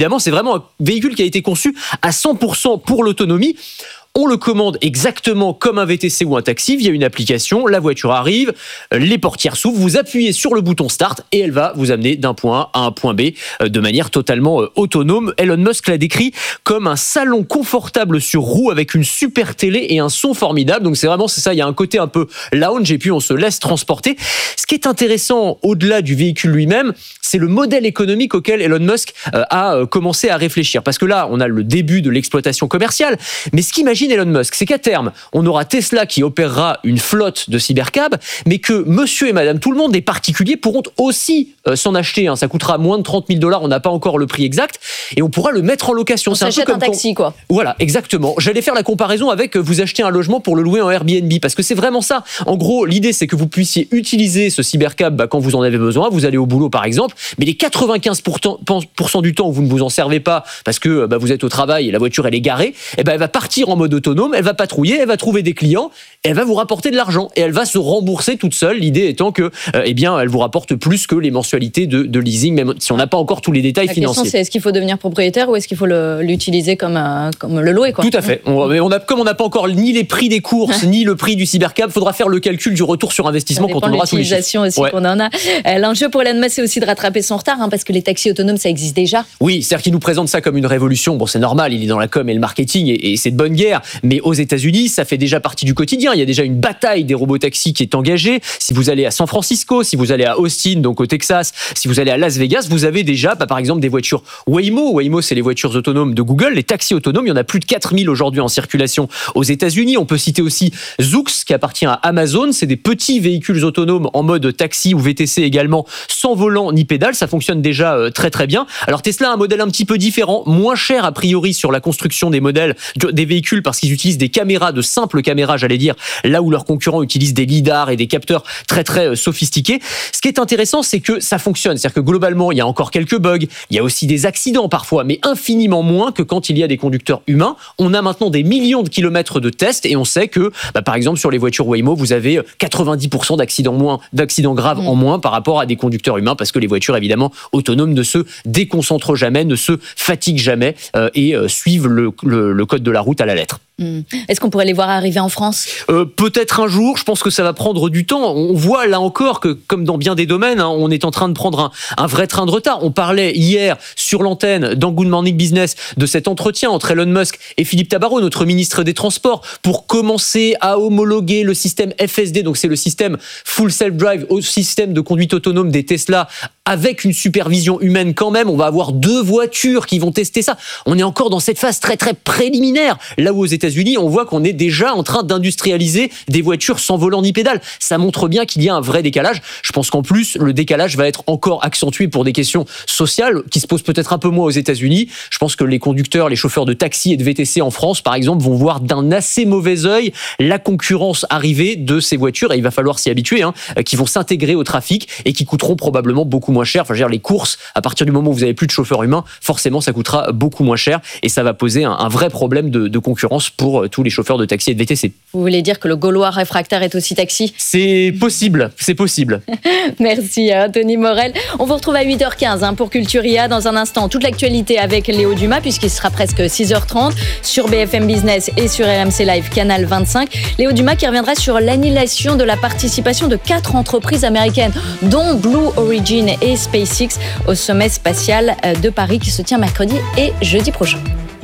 évidemment, c'est vraiment un véhicule qui a été conçu à cent pour cent pour l'autonomie. On le commande exactement comme un V T C ou un taxi via une application. La voiture arrive, les portières s'ouvrent, vous appuyez sur le bouton start et elle va vous amener d'un point A à un point B de manière totalement autonome. Elon Musk l'a décrit comme un salon confortable sur roues avec une super télé et un son formidable. Donc c'est vraiment c'est ça, il y a un côté un peu lounge et puis on se laisse transporter. Ce qui est intéressant au-delà du véhicule lui-même, c'est le modèle économique auquel Elon Musk a commencé à réfléchir. Parce que là, on a le début de l'exploitation commerciale, mais ce qu'imagine Elon Musk, c'est qu'à terme, on aura Tesla qui opérera une flotte de cybercab, mais que monsieur et madame tout le monde, des particuliers, pourront aussi euh, s'en acheter. Hein. Ça coûtera moins de trente mille dollars, on n'a pas encore le prix exact, et on pourra le mettre en location. On c'est s'achète un, peu un comme taxi, quand... quoi. Voilà, exactement. J'allais faire la comparaison avec vous acheter un logement pour le louer en Airbnb, parce que c'est vraiment ça. En gros, l'idée, c'est que vous puissiez utiliser ce cybercab bah, quand vous en avez besoin. Vous allez au boulot, par exemple, mais les quatre-vingt-quinze pour cent du temps où vous ne vous en servez pas, parce que bah, vous êtes au travail et la voiture, elle est garée, et ben elle va partir en mode autonome, elle va patrouiller, elle va trouver des clients, elle va vous rapporter de l'argent et elle va se rembourser toute seule. L'idée étant que, euh, eh bien, elle vous rapporte plus que les mensualités de, de leasing, même si on n'a pas encore tous les détails La financiers. La question, c'est est-ce qu'il faut devenir propriétaire ou est-ce qu'il faut le, l'utiliser comme, un, comme le louer, quoi. Tout à fait. On, on a, comme on n'a pas encore ni les prix des courses, ni le prix du cybercab, il faudra faire le calcul du retour sur investissement quand on aura tous les chiffres. L'utilisation aussi ouais. qu'on en a. Euh, l'enjeu pour Elon Musk, c'est aussi de rattraper son retard, hein, parce que les taxis autonomes, ça existe déjà. Oui, c'est-à-dire qu'il nous présente ça comme une révolution. Bon, c'est normal, il est dans la com et le marketing et, et c'est de bonne guerre. Mais aux États-Unis, ça fait déjà partie du quotidien. Il y a déjà une bataille des robotaxis qui est engagée. Si vous allez à San Francisco, si vous allez à Austin, donc au Texas, si vous allez à Las Vegas, vous avez déjà, bah, par exemple, des voitures Waymo. Waymo, c'est les voitures autonomes de Google. Les taxis autonomes, il y en a plus de quatre mille aujourd'hui en circulation aux États-Unis. On peut citer aussi Zoox, qui appartient à Amazon. C'est des petits véhicules autonomes en mode taxi ou V T C également, sans volant ni pédale. Ça fonctionne déjà euh, très très bien. Alors Tesla a un modèle un petit peu différent, moins cher a priori sur la construction des modèles, des véhicules, parce qu'ils utilisent des caméras, de simples caméras, j'allais dire, là où leurs concurrents utilisent des lidars et des capteurs très très sophistiqués. Ce qui est intéressant, c'est que ça fonctionne. C'est-à-dire que globalement, il y a encore quelques bugs, il y a aussi des accidents parfois, mais infiniment moins que quand il y a des conducteurs humains. On a maintenant des millions de kilomètres de tests et on sait que, bah, par exemple, sur les voitures Waymo, vous avez quatre-vingt-dix pour cent d'accidents moins, d'accidents graves mmh. en moins par rapport à des conducteurs humains, parce que les voitures, évidemment, autonomes ne se déconcentrent jamais, ne se fatiguent jamais euh, et euh, suivent le, le, le code de la route à la lettre. Mmh. Est-ce qu'on pourrait les voir arriver en France ? euh, Peut-être un jour, je pense que ça va prendre du temps. On voit là encore que, comme dans bien des domaines, hein, on est en train de prendre un, un vrai train de retard. On parlait hier sur l'antenne dans Good Morning Business de cet entretien entre Elon Musk et Philippe Tabarot, notre ministre des Transports, pour commencer à homologuer le système F S D, donc c'est le système Full Self-Drive, au système de conduite autonome des Tesla, avec une supervision humaine quand même. On va avoir deux voitures qui vont tester ça. On est encore dans cette phase très très préliminaire, là où aux États-Unis, on voit qu'on est déjà en train d'industrialiser des voitures sans volant ni pédale. Ça montre bien qu'il y a un vrai décalage. Je pense qu'en plus, le décalage va être encore accentué pour des questions sociales qui se posent peut-être un peu moins aux États-Unis. Je pense que les conducteurs, les chauffeurs de taxi et de V T C en France, par exemple, vont voir d'un assez mauvais œil la concurrence arriver de ces voitures, et il va falloir s'y habituer, hein, qui vont s'intégrer au trafic et qui coûteront probablement beaucoup moins cher. Enfin, je veux dire, les courses, à partir du moment où vous n'avez plus de chauffeurs humains, forcément, ça coûtera beaucoup moins cher et ça va poser un, un vrai problème de, de concurrence pour tous les chauffeurs de taxi et de V T C. Vous voulez dire que le Gaulois réfractaire est aussi taxi ? C'est possible, c'est possible. Merci Anthony Morel. On vous retrouve à huit heures quinze hein, pour Culturia. Dans un instant, toute l'actualité avec Léo Dumas, puisqu'il sera presque six heures trente sur B F M Business et sur R M C Live Canal vingt-cinq. Léo Dumas qui reviendra sur l'annulation de la participation de quatre entreprises américaines, dont Blue Origin et SpaceX, au sommet spatial de Paris qui se tient mercredi et jeudi prochain.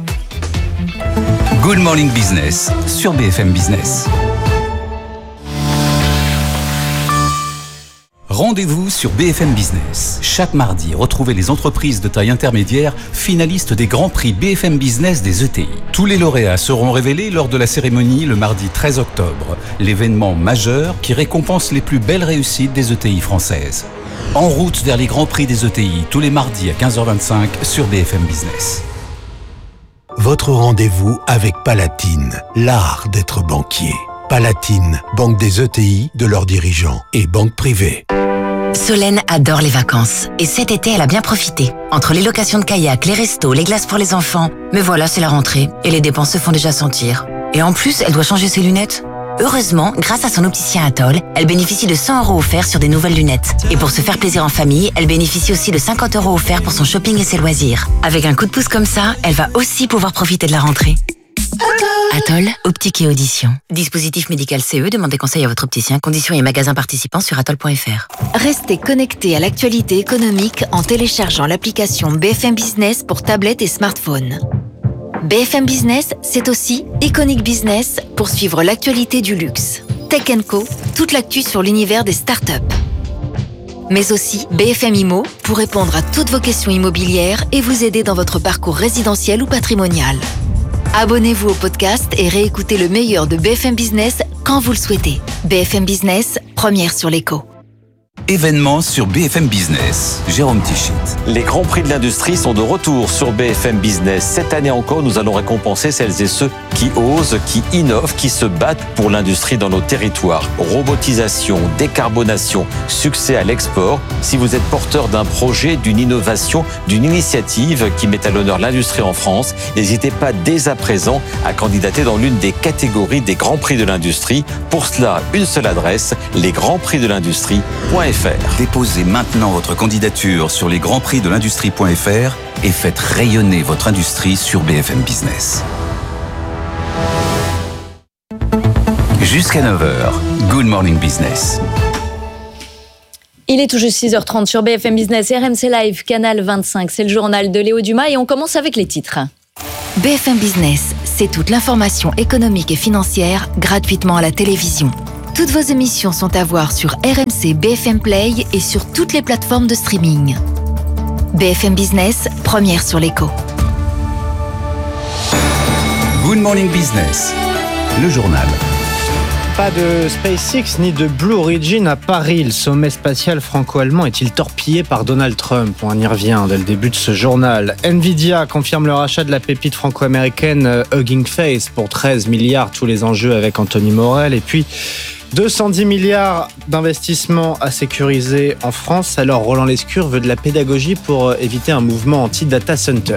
Good Morning Business sur B F M Business. Rendez-vous sur B F M Business. Chaque mardi, retrouvez les entreprises de taille intermédiaire finalistes des grands prix B F M Business des E T I. Tous les lauréats seront révélés lors de la cérémonie le mardi treize octobre, l'événement majeur qui récompense les plus belles réussites des E T I françaises. En route vers les grands prix des E T I, tous les mardis à quinze heures vingt-cinq sur B F M Business. Votre rendez-vous avec Palatine, l'art d'être banquier. Palatine, banque des E T I, de leurs dirigeants et banque privée. Solène adore les vacances et cet été elle a bien profité. Entre les locations de kayak, les restos, les glaces pour les enfants. Mais voilà, c'est la rentrée et les dépenses se font déjà sentir. Et en plus, elle doit changer ses lunettes. Heureusement, grâce à son opticien Atoll, elle bénéficie de cent euros offerts sur des nouvelles lunettes. Et pour se faire plaisir en famille, elle bénéficie aussi de cinquante euros offerts pour son shopping et ses loisirs. Avec un coup de pouce comme ça, elle va aussi pouvoir profiter de la rentrée. Atoll, optique et audition. Dispositif médical C E, demandez conseil à votre opticien. Conditions et magasins participants sur atoll point f r. Restez connectés à l'actualité économique en téléchargeant l'application B F M Business pour tablette et smartphone. B F M Business, c'est aussi Iconic Business pour suivre l'actualité du luxe. Tech and Co, toute l'actu sur l'univers des startups. Mais aussi B F M Immo pour répondre à toutes vos questions immobilières et vous aider dans votre parcours résidentiel ou patrimonial. Abonnez-vous au podcast et réécoutez le meilleur de B F M Business quand vous le souhaitez. B F M Business, première sur l'écho. Événements sur B F M Business. Jérôme Tichit. Les Grands Prix de l'industrie sont de retour sur B F M Business. Cette année encore, nous allons récompenser celles et ceux qui osent, qui innovent, qui se battent pour l'industrie dans nos territoires. Robotisation, décarbonation, succès à l'export. Si vous êtes porteur d'un projet, d'une innovation, d'une initiative qui met à l'honneur l'industrie en France, n'hésitez pas dès à présent à candidater dans l'une des catégories des Grands Prix de l'industrie. Pour cela, une seule adresse, lesgrandsprixdelindustrie point f r. Déposez maintenant votre candidature sur lesgrandsprixdelindustrie point f r et faites rayonner votre industrie sur B F M Business. Jusqu'à neuf heures, Good Morning Business. Il est tout juste six heures trente sur B F M Business et R M C Live, Canal vingt-cinq. C'est le journal de Léo Dumas et on commence avec les titres. B F M Business, c'est toute l'information économique et financière gratuitement à la télévision. Toutes vos émissions sont à voir sur R M C B F M Play et sur toutes les plateformes de streaming. B F M Business, première sur l'écho. Good Morning Business, le journal. Pas de SpaceX ni de Blue Origin à Paris. Le sommet spatial franco-allemand est-il torpillé par Donald Trump? On y revient dès le début de ce journal. Nvidia confirme le rachat de la pépite franco-américaine Hugging Face pour treize milliards, tous les enjeux avec Anthony Morel. Et puis deux cent dix milliards d'investissements à sécuriser en France. Alors Roland Lescure veut de la pédagogie pour éviter un mouvement anti-data center.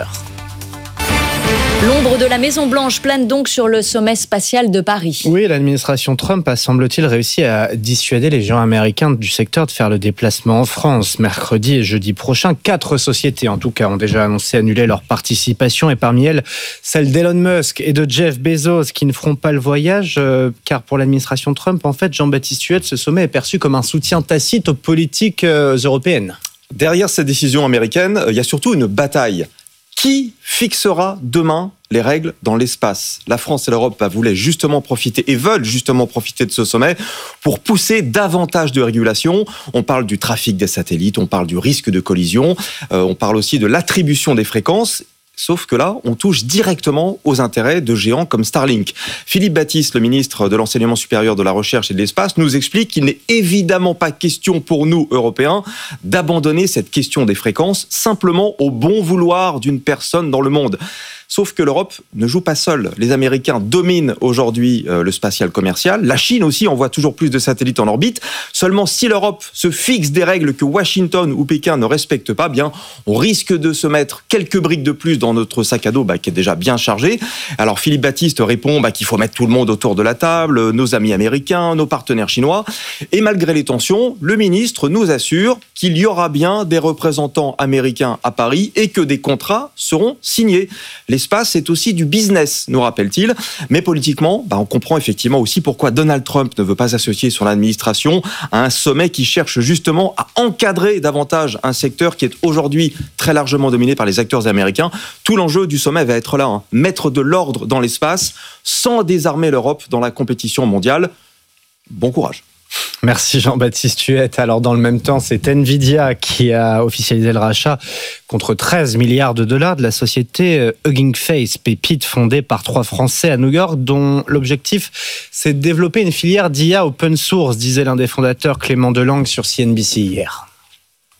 L'ombre de la Maison-Blanche plane donc sur le sommet spatial de Paris. Oui, l'administration Trump a, semble-t-il, réussi à dissuader les géants américains du secteur de faire le déplacement en France. Mercredi et jeudi prochain, quatre sociétés, en tout cas, ont déjà annoncé annuler leur participation, et parmi elles, celle d'Elon Musk et de Jeff Bezos, qui ne feront pas le voyage, euh, car pour l'administration Trump, en fait, Jean-Baptiste Huet, ce sommet est perçu comme un soutien tacite aux politiques euh, européennes. Derrière cette décision américaine, il y a surtout une bataille. Qui fixera demain les règles dans l'espace? La France et l'Europe voulaient justement profiter et veulent justement profiter de ce sommet pour pousser davantage de régulation. On parle du trafic des satellites, on parle du risque de collision, euh, on parle aussi de l'attribution des fréquences. Sauf que là, on touche directement aux intérêts de géants comme Starlink. Philippe Baptiste, le ministre de l'Enseignement supérieur, de la Recherche et de l'Espace, nous explique qu'il n'est évidemment pas question pour nous, Européens, d'abandonner cette question des fréquences simplement au bon vouloir d'une personne dans le monde. Sauf que l'Europe ne joue pas seule. Les Américains dominent aujourd'hui euh, le spatial commercial. La Chine aussi envoie toujours plus de satellites en orbite. Seulement, si l'Europe se fixe des règles que Washington ou Pékin ne respectent pas, bien, on risque de se mettre quelques briques de plus dans notre sac à dos bah, qui est déjà bien chargé. Alors Philippe Baptiste répond bah, qu'il faut mettre tout le monde autour de la table, nos amis américains, nos partenaires chinois. Et malgré les tensions, le ministre nous assure qu'il y aura bien des représentants américains à Paris et que des contrats seront signés. L'espace, c'est aussi du business, nous rappelle-t-il. Mais politiquement, bah, on comprend effectivement aussi pourquoi Donald Trump ne veut pas associer son administration à un sommet qui cherche justement à encadrer davantage un secteur qui est aujourd'hui très largement dominé par les acteurs américains. Tout l'enjeu du sommet va être là, hein, mettre de l'ordre dans l'espace sans désarmer l'Europe dans la compétition mondiale. Bon courage. Merci Jean-Baptiste Huet. Alors dans le même temps, c'est Nvidia qui a officialisé le rachat contre treize milliards de dollars de la société Hugging Face, pépite fondée par trois Français à New York, dont l'objectif c'est de développer une filière d'I A open source, disait l'un des fondateurs Clément Delangue sur C N B C hier.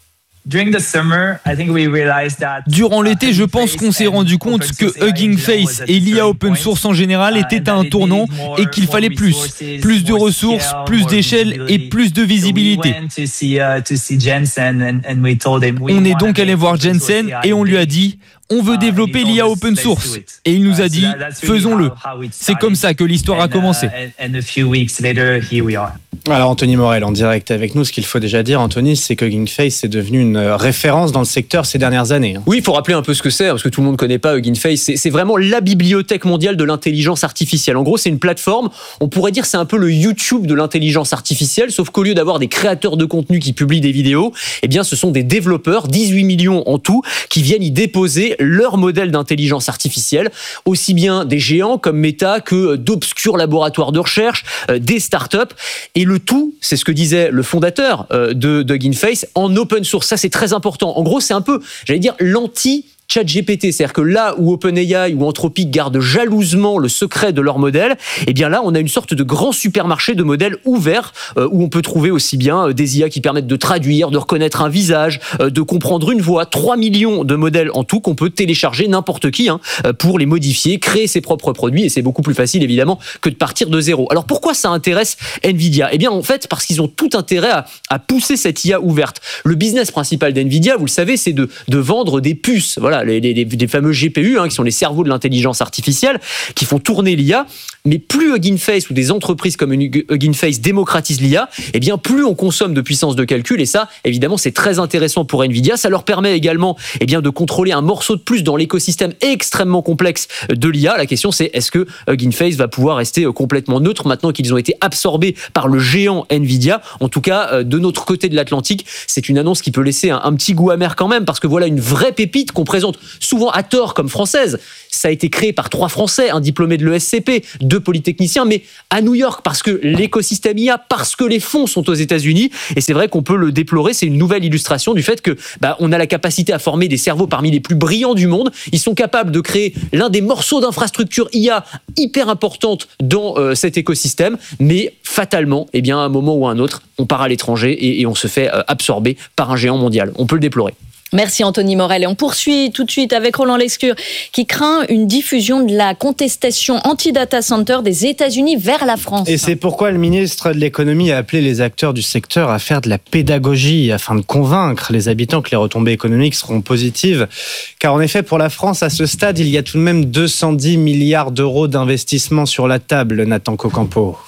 Durant l'été, je pense qu'on s'est rendu compte que Hugging Face et l'I A open source en général étaient à un tournant et qu'il fallait plus. Plus de ressources, plus d'échelle et plus de visibilité. On est donc allé voir Jensen et on lui a dit « On veut développer l'I A open source ». Et il nous a dit « Faisons-le ». C'est comme ça que l'histoire a commencé. Alors Anthony Morel en direct avec nous. Ce qu'il faut déjà dire, Anthony, c'est que Hugging Face est devenu une référence dans le secteur ces dernières années. Oui, il faut rappeler un peu ce que c'est, parce que tout le monde ne connaît pas Hugging Face. C'est, c'est vraiment la bibliothèque mondiale de l'intelligence artificielle. En gros, c'est une plateforme, on pourrait dire c'est un peu le YouTube de l'intelligence artificielle, sauf qu'au lieu d'avoir des créateurs de contenu qui publient des vidéos, eh bien ce sont des développeurs, dix-huit millions en tout, qui viennent y déposer leur modèle d'intelligence artificielle, aussi bien des géants comme Meta que d'obscurs laboratoires de recherche, des startups. Et le tout, c'est ce que disait le fondateur de, de Hugging Face, en open source. Ça, c'est très important. En gros, c'est un peu, j'allais dire, l'anti- ChatGPT, c'est-à-dire que là où OpenAI ou Anthropic gardent jalousement le secret de leur modèle, eh bien là, on a une sorte de grand supermarché de modèles ouverts euh, où on peut trouver aussi bien euh, des I A qui permettent de traduire, de reconnaître un visage, euh, de comprendre une voix. trois millions de modèles en tout qu'on peut télécharger n'importe qui hein, pour les modifier, créer ses propres produits et c'est beaucoup plus facile évidemment que de partir de zéro. Alors pourquoi ça intéresse Nvidia ? Eh bien en fait parce qu'ils ont tout intérêt à, à pousser cette I A ouverte. Le business principal d'Nvidia, vous le savez, c'est de, de vendre des puces. Voilà. Les, les, les fameux G P U, hein, qui sont les cerveaux de l'intelligence artificielle, qui font tourner l'I A. Mais plus Hugging Face ou des entreprises comme Hugging Face démocratisent l'I A, eh bien plus on consomme de puissance de calcul. Et ça, évidemment, c'est très intéressant pour Nvidia. Ça leur permet également eh bien, de contrôler un morceau de plus dans l'écosystème extrêmement complexe de l'I A. La question, c'est est-ce que Hugging Face va pouvoir rester complètement neutre maintenant qu'ils ont été absorbés par le géant Nvidia ? En tout cas, de notre côté de l'Atlantique, c'est une annonce qui peut laisser un, un petit goût amer quand même, parce que voilà une vraie pépite qu'on présente souvent à tort comme française. Ça a été créé par trois Français, un diplômé de l'E S C P, deux polytechniciens, mais à New York, parce que l'écosystème I A, parce que les fonds sont aux États-Unis, et c'est vrai qu'on peut le déplorer, c'est une nouvelle illustration du fait que bah, on a la capacité à former des cerveaux parmi les plus brillants du monde. Ils sont capables de créer l'un des morceaux d'infrastructure I A hyper importante dans euh, cet écosystème, mais fatalement, eh bien, à un moment ou à un autre, on part à l'étranger et, et on se fait euh, absorber par un géant mondial. On peut le déplorer. Merci Anthony Morel. Et on poursuit tout de suite avec Roland Lescure qui craint une diffusion de la contestation anti-data center des États-Unis vers la France. Et c'est pourquoi le ministre de l'économie a appelé les acteurs du secteur à faire de la pédagogie afin de convaincre les habitants que les retombées économiques seront positives. Car en effet, pour la France, à ce stade, il y a tout de même deux cent dix milliards d'euros d'investissement sur la table, Nathan Cocampo.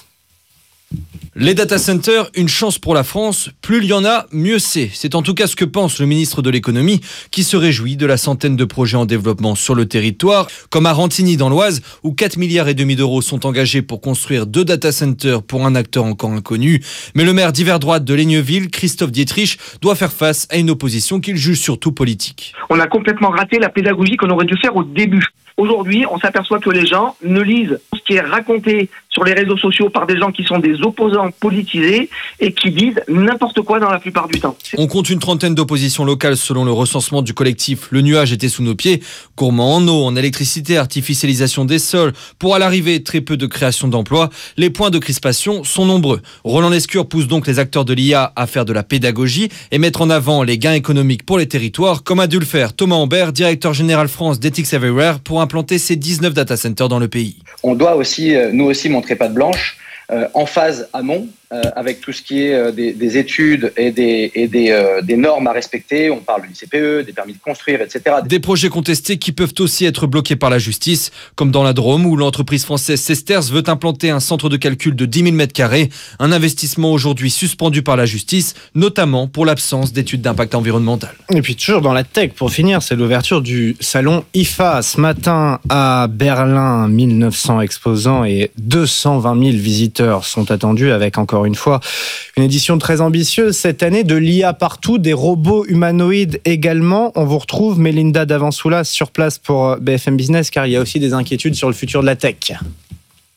Les data centers, une chance pour la France. Plus il y en a, mieux c'est. C'est en tout cas ce que pense le ministre de l'économie, qui se réjouit de la centaine de projets en développement sur le territoire, comme à Rantigny dans l'Oise, où quatre milliards et demi d'euros sont engagés pour construire deux data centers pour un acteur encore inconnu. Mais le maire d'hiver droite de Leigneville, Christophe Dietrich, doit faire face à une opposition qu'il juge surtout politique. On a complètement raté la pédagogie qu'on aurait dû faire au début. Aujourd'hui, on s'aperçoit que les gens ne lisent ce qui est raconté sur les réseaux sociaux par des gens qui sont des opposants politisés et qui disent n'importe quoi dans la plupart du temps. On compte une trentaine d'oppositions locales selon le recensement du collectif Le Nuage était sous nos pieds. Gourmand en eau, en électricité, artificialisation des sols. Pour à l'arrivée, très peu de création d'emplois. Les points de crispation sont nombreux. Roland Lescure pousse donc les acteurs de l'I A à faire de la pédagogie et mettre en avant les gains économiques pour les territoires, comme a dû le faire Thomas Ambert, directeur général France d'Ethics Everywhere, pour implanter ces dix-neuf data centers dans le pays. On doit aussi, nous aussi, montrer patte blanche, euh, en phase amont, euh, avec tout ce qui est euh, des, des études et, des, et des, euh, des normes à respecter. On parle du I C P E, des permis de construire, et cetera. Des projets contestés qui peuvent aussi être bloqués par la justice, comme dans la Drôme, où l'entreprise française Sesters veut implanter un centre de calcul de dix mille mètres carrés, un investissement aujourd'hui suspendu par la justice, notamment pour l'absence d'études d'impact environnemental. Et puis toujours dans la tech, pour finir, c'est l'ouverture du salon I F A ce matin à Berlin. mille neuf cents exposants et deux cent vingt mille visiteurs sont attendus, avec encore une fois une édition très ambitieuse cette année, de l'I A partout, des robots humanoïdes également. On vous retrouve Mélinda Davansoulas sur place pour B F M Business, car il y a aussi des inquiétudes sur le futur de la tech.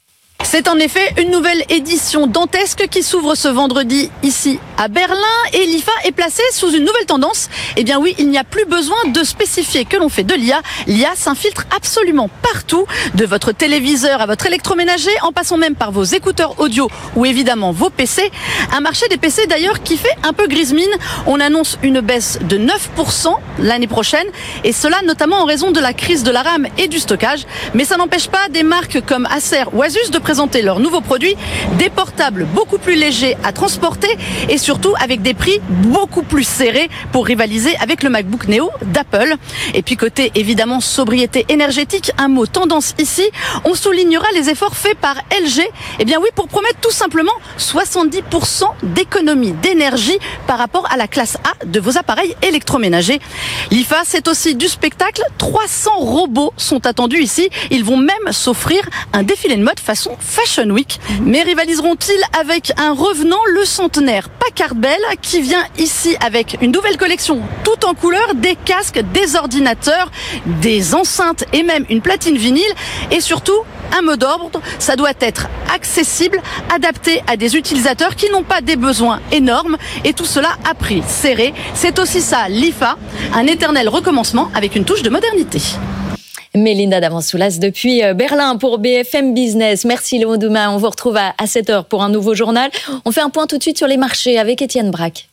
C'est en effet une nouvelle édition dantesque qui s'ouvre ce vendredi ici à Berlin et l'I F A est placée sous une nouvelle tendance. Eh bien oui, il n'y a plus besoin de spécifier que l'on fait de l'I A. L'I A s'infiltre absolument partout, de votre téléviseur à votre électroménager, en passant même par vos écouteurs audio ou évidemment vos P C. Un marché des P C d'ailleurs qui fait un peu grise mine. On annonce une baisse de neuf pour cent l'année prochaine et cela notamment en raison de la crise de la RAM et du stockage. Mais ça n'empêche pas des marques comme Acer ou Asus de présenter leurs nouveaux produits, des portables beaucoup plus légers à transporter et surtout avec des prix beaucoup plus serrés pour rivaliser avec le MacBook Neo d'Apple. Et puis côté évidemment sobriété énergétique, un mot tendance ici, on soulignera les efforts faits par L G, eh bien oui, pour promettre tout simplement soixante-dix pour cent d'économie d'énergie par rapport à la classe A de vos appareils électroménagers. L'I F A, c'est aussi du spectacle, trois cents robots sont attendus ici, ils vont même s'offrir un défilé de mode façon Fashion Week. Mais rivaliseront-ils avec un revenant, le centenaire Packard Bell, qui vient ici avec une nouvelle collection tout en couleur, des casques, des ordinateurs, des enceintes et même une platine vinyle et surtout un mot d'ordre, ça doit être accessible, adapté à des utilisateurs qui n'ont pas des besoins énormes et tout cela à prix serré. C'est aussi ça l'I F A, un éternel recommencement avec une touche de modernité. Mélinda Davansoulas depuis Berlin pour B F M Business. Merci Léon Dumas. On vous retrouve à sept heures pour un nouveau journal. On fait un point tout de suite sur les marchés avec Étienne Braque.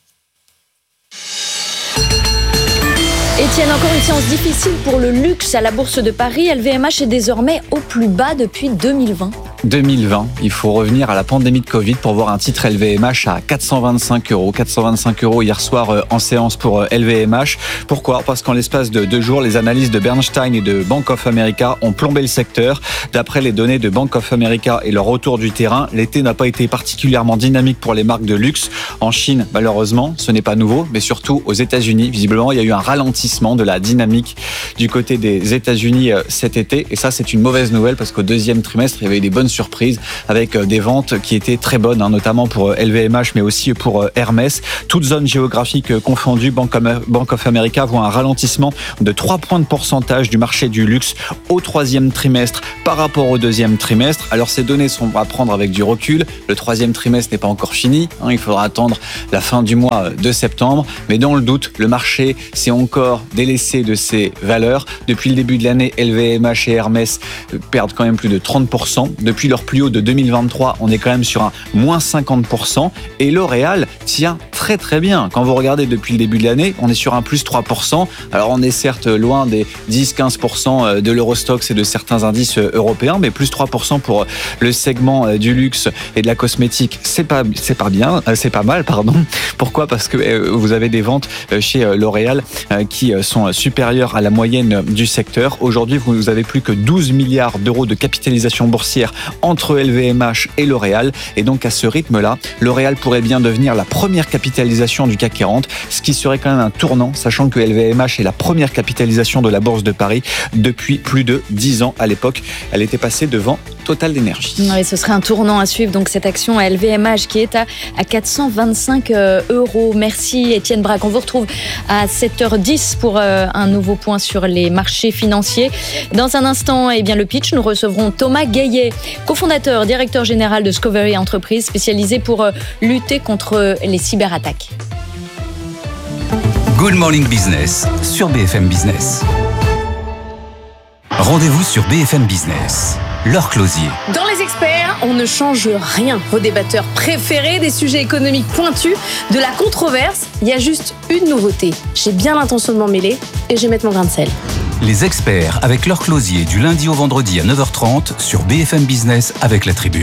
Étienne, encore une séance difficile pour le luxe à la Bourse de Paris. L V M H est désormais au plus bas depuis deux mille vingt. deux mille vingt, il faut revenir à la pandémie de Covid pour voir un titre L V M H à quatre cent vingt-cinq euros. quatre cent vingt-cinq euros hier soir en séance pour L V M H. Pourquoi ? Parce qu'en l'espace de deux jours, les analyses de Bernstein et de Bank of America ont plombé le secteur. D'après les données de Bank of America et leur retour du terrain, l'été n'a pas été particulièrement dynamique pour les marques de luxe. En Chine, malheureusement, ce n'est pas nouveau, mais surtout aux États-Unis, visiblement, il y a eu un ralentissement de la dynamique du côté des États-Unis cet été. Et ça, c'est une mauvaise nouvelle parce qu'au deuxième trimestre, il y avait eu des bonnes surprises avec des ventes qui étaient très bonnes, hein, notamment pour L V M H, mais aussi pour Hermès. Toutes zones géographiques confondues, Bank of America voit un ralentissement de trois points de pourcentage du marché du luxe au troisième trimestre par rapport au deuxième trimestre. Alors, ces données sont à prendre avec du recul. Le troisième trimestre n'est pas encore fini, hein, il faudra attendre la fin du mois de septembre. Mais dans le doute, le marché s'est encore délaissé de ses valeurs. Depuis le début de l'année, L V M H et Hermès perdent quand même plus de trente pour cent. Depuis leur plus haut de deux mille vingt-trois, on est quand même sur un moins cinquante pour cent. Et L'Oréal tient très très bien. Quand vous regardez depuis le début de l'année, on est sur un plus trois pour cent. Alors on est certes loin des dix à quinze pour cent de l'Eurostoxx et de certains indices européens, mais plus trois pour cent pour le segment du luxe et de la cosmétique, c'est pas, c'est pas bien, c'est pas mal, pardon. Pourquoi ? Parce que vous avez des ventes chez L'Oréal qui sont supérieures à la moyenne du secteur. Aujourd'hui, vous avez plus que douze milliards d'euros de capitalisation boursière entre L V M H et L'Oréal. Et donc, à ce rythme-là, L'Oréal pourrait bien devenir la première capitalisation du C A C quarante, ce qui serait quand même un tournant, sachant que L V M H est la première capitalisation de la Bourse de Paris depuis plus de dix ans. À l'époque, elle était passée devant Total d'énergie. Oui, ce serait un tournant à suivre, donc cette action à L V M H qui est à, à quatre cent vingt-cinq euros. Merci Étienne Braque. On vous retrouve à sept heures dix pour euh, un nouveau point sur les marchés financiers. Dans un instant, eh bien, le pitch, nous recevrons Thomas Gaillet, cofondateur, directeur général de Discovery Entreprise, spécialisé pour euh, lutter contre les cyberattaques. Good Morning Business sur B F M Business. Rendez-vous sur B F M Business. Laure Closier. Dans les experts, on ne change rien. Vos débatteurs préférés, des sujets économiques pointus, de la controverse, il y a juste une nouveauté. J'ai bien l'intention de m'en mêler et je vais mettre mon grain de sel. Les experts avec Laure Closier du lundi au vendredi à neuf heures trente sur B F M Business avec la Tribune.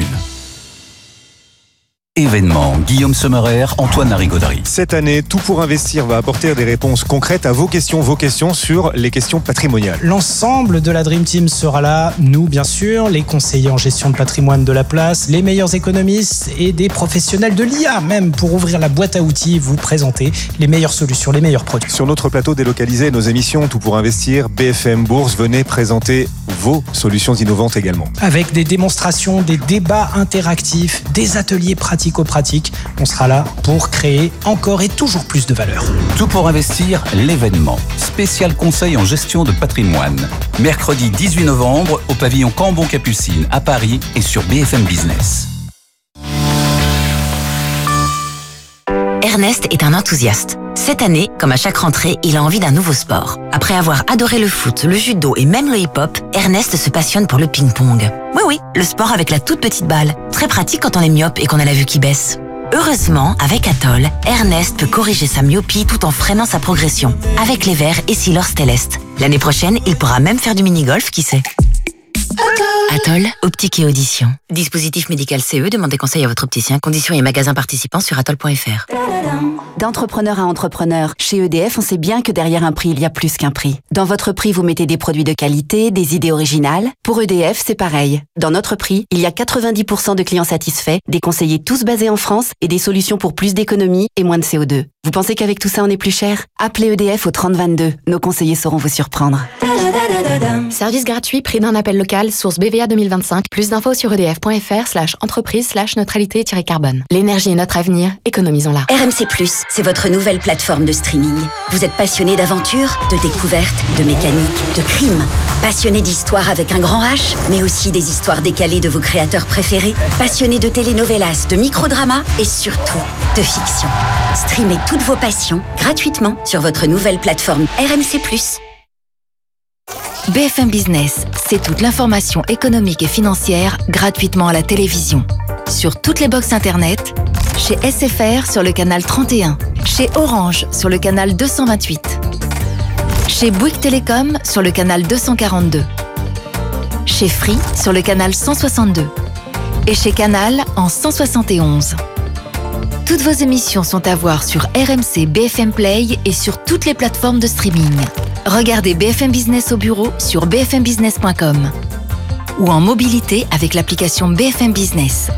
Événement, Guillaume Sommerer, Antoine Larigauderie. Cette année, Tout pour investir va apporter des réponses concrètes à vos questions, vos questions sur les questions patrimoniales. L'ensemble de la Dream Team sera là, nous bien sûr, les conseillers en gestion de patrimoine de la place, les meilleurs économistes et des professionnels de l'I A même pour ouvrir la boîte à outils, vous présenter les meilleures solutions, les meilleurs produits. Sur notre plateau délocalisé, nos émissions Tout pour investir, B F M Bourse, venez présenter vos solutions innovantes également. Avec des démonstrations, des débats interactifs, des ateliers pratiques pratico-pratique. On sera là pour créer encore et toujours plus de valeur. Tout pour investir, l'événement. Spécial conseil en gestion de patrimoine. Mercredi dix-huit novembre au pavillon Cambon-Capucine à Paris et sur B F M Business. Ernest est un enthousiaste. Cette année, comme à chaque rentrée, il a envie d'un nouveau sport. Après avoir adoré le foot, le judo et même le hip-hop, Ernest se passionne pour le ping-pong. Oui, oui, le sport avec la toute petite balle. Très pratique quand on est myope et qu'on a la vue qui baisse. Heureusement, avec Atoll, Ernest peut corriger sa myopie tout en freinant sa progression. Avec les verres et Silor Stellest. L'année prochaine, il pourra même faire du mini-golf, qui sait. Atoll, optique et audition. Dispositif médical C E, demandez conseil à votre opticien. Conditions et magasins participants sur atoll point f r. D'entrepreneur à entrepreneur, chez E D F, on sait bien que derrière un prix, il y a plus qu'un prix. Dans votre prix, vous mettez des produits de qualité, des idées originales. Pour E D F, c'est pareil. Dans notre prix, il y a quatre-vingt-dix pour cent de clients satisfaits, des conseillers tous basés en France et des solutions pour plus d'économie et moins de C O deux. Vous pensez qu'avec tout ça, on est plus cher ? Appelez E D F au trente vingt-deux. Nos conseillers sauront vous surprendre. Service gratuit, prix d'un appel local, source B V A deux mille vingt-cinq. Plus d'infos sur edf.fr slash entreprise slash neutralité-carbone. L'énergie est notre avenir, économisons-la. R M C plus, c'est votre nouvelle plateforme de streaming. Vous êtes passionné d'aventure, de découverte, de mécanique, de crime. Passionné d'histoire avec un grand H, mais aussi des histoires décalées de vos créateurs préférés. Passionné de telenovelas, de microdramas et surtout de fiction. Streamez toutes vos passions gratuitement sur votre nouvelle plateforme R M C plus. B F M Business, c'est toute l'information économique et financière gratuitement à la télévision. Sur toutes les box internet, chez S F R sur le canal trente et un, chez Orange sur le canal deux cent vingt-huit, chez Bouygues Télécom sur le canal deux cent quarante-deux, chez Free sur le canal cent soixante-deux et chez Canal en cent soixante et onze. Toutes vos émissions sont à voir sur R M C B F M Play et sur toutes les plateformes de streaming. Regardez B F M Business au bureau sur b f m business point com ou en mobilité avec l'application B F M Business.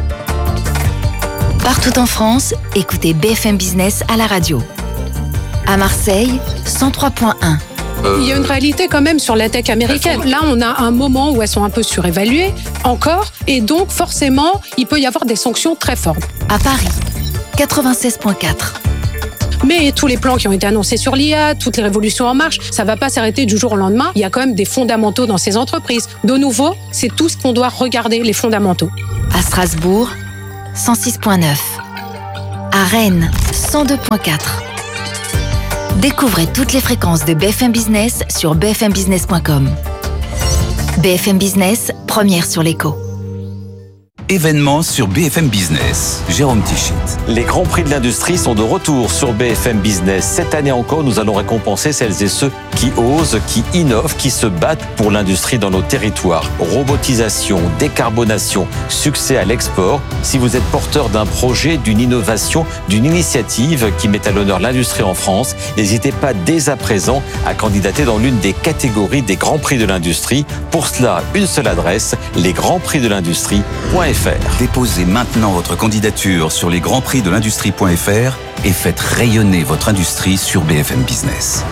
Partout en France, écoutez B F M Business à la radio. À Marseille, cent trois point un. Il y a une réalité quand même sur la tech américaine. Là, on a un moment où elles sont un peu surévaluées, encore, et donc forcément, il peut y avoir des sanctions très fortes. À Paris, quatre-vingt-seize point quatre. Mais tous les plans qui ont été annoncés sur l'I A, toutes les révolutions en marche, ça ne va pas s'arrêter du jour au lendemain. Il y a quand même des fondamentaux dans ces entreprises. De nouveau, c'est tout ce qu'on doit regarder, les fondamentaux. À Strasbourg, cent six point neuf. À Rennes, cent deux point quatre. Découvrez toutes les fréquences de B F M Business sur b f m business point com. B F M Business, première sur l'écho. Événements sur B F M Business. Jérôme Tichit. Les grands prix de l'industrie sont de retour sur B F M Business. Cette année encore, nous allons récompenser celles et ceux qui osent, qui innovent, qui se battent pour l'industrie dans nos territoires. Robotisation, décarbonation, succès à l'export. Si vous êtes porteur d'un projet, d'une innovation, d'une initiative qui met à l'honneur l'industrie en France, n'hésitez pas dès à présent à candidater dans l'une des catégories des grands prix de l'industrie. Pour cela, une seule adresse, les grands prix de l'industrie point f r. Déposez maintenant votre candidature sur les grands prix de l'industrie point f r et faites rayonner votre industrie sur B F M Business.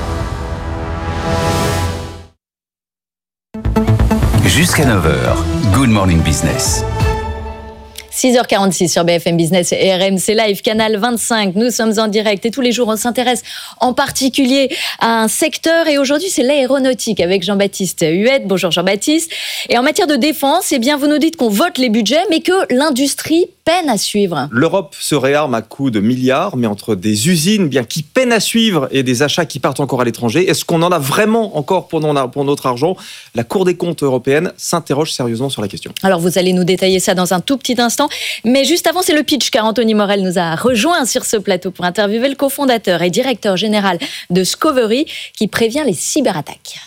Jusqu'à neuf heures, Good Morning Business. six heures quarante-six sur B F M Business et R M C Live, canal vingt-cinq. Nous sommes en direct et tous les jours, on s'intéresse en particulier à un secteur. Et aujourd'hui, c'est l'aéronautique avec Jean-Baptiste Huette. Bonjour Jean-Baptiste. Et en matière de défense, eh bien, vous nous dites qu'on vote les budgets, mais que l'industrie peine à suivre. L'Europe se réarme à coups de milliards, mais entre des usines bien qui peinent à suivre et des achats qui partent encore à l'étranger, est-ce qu'on en a vraiment encore pour, non, pour notre argent ? La Cour des comptes européenne s'interroge sérieusement sur la question. Alors, vous allez nous détailler ça dans un tout petit instant. Mais juste avant, c'est le pitch, car Anthony Morel nous a rejoint sur ce plateau pour interviewer le cofondateur et directeur général de Scovery qui prévient les cyberattaques.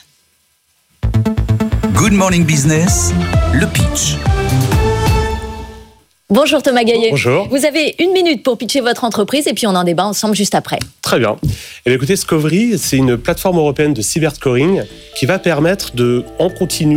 Good Morning Business, le pitch. Bonjour Thomas Gaillet. Bonjour. Vous avez une minute pour pitcher votre entreprise et puis on en débat ensemble juste après. Très bien. Et bien écoutez, Scovery, c'est une plateforme européenne de cyberscoring qui va permettre de, en continu,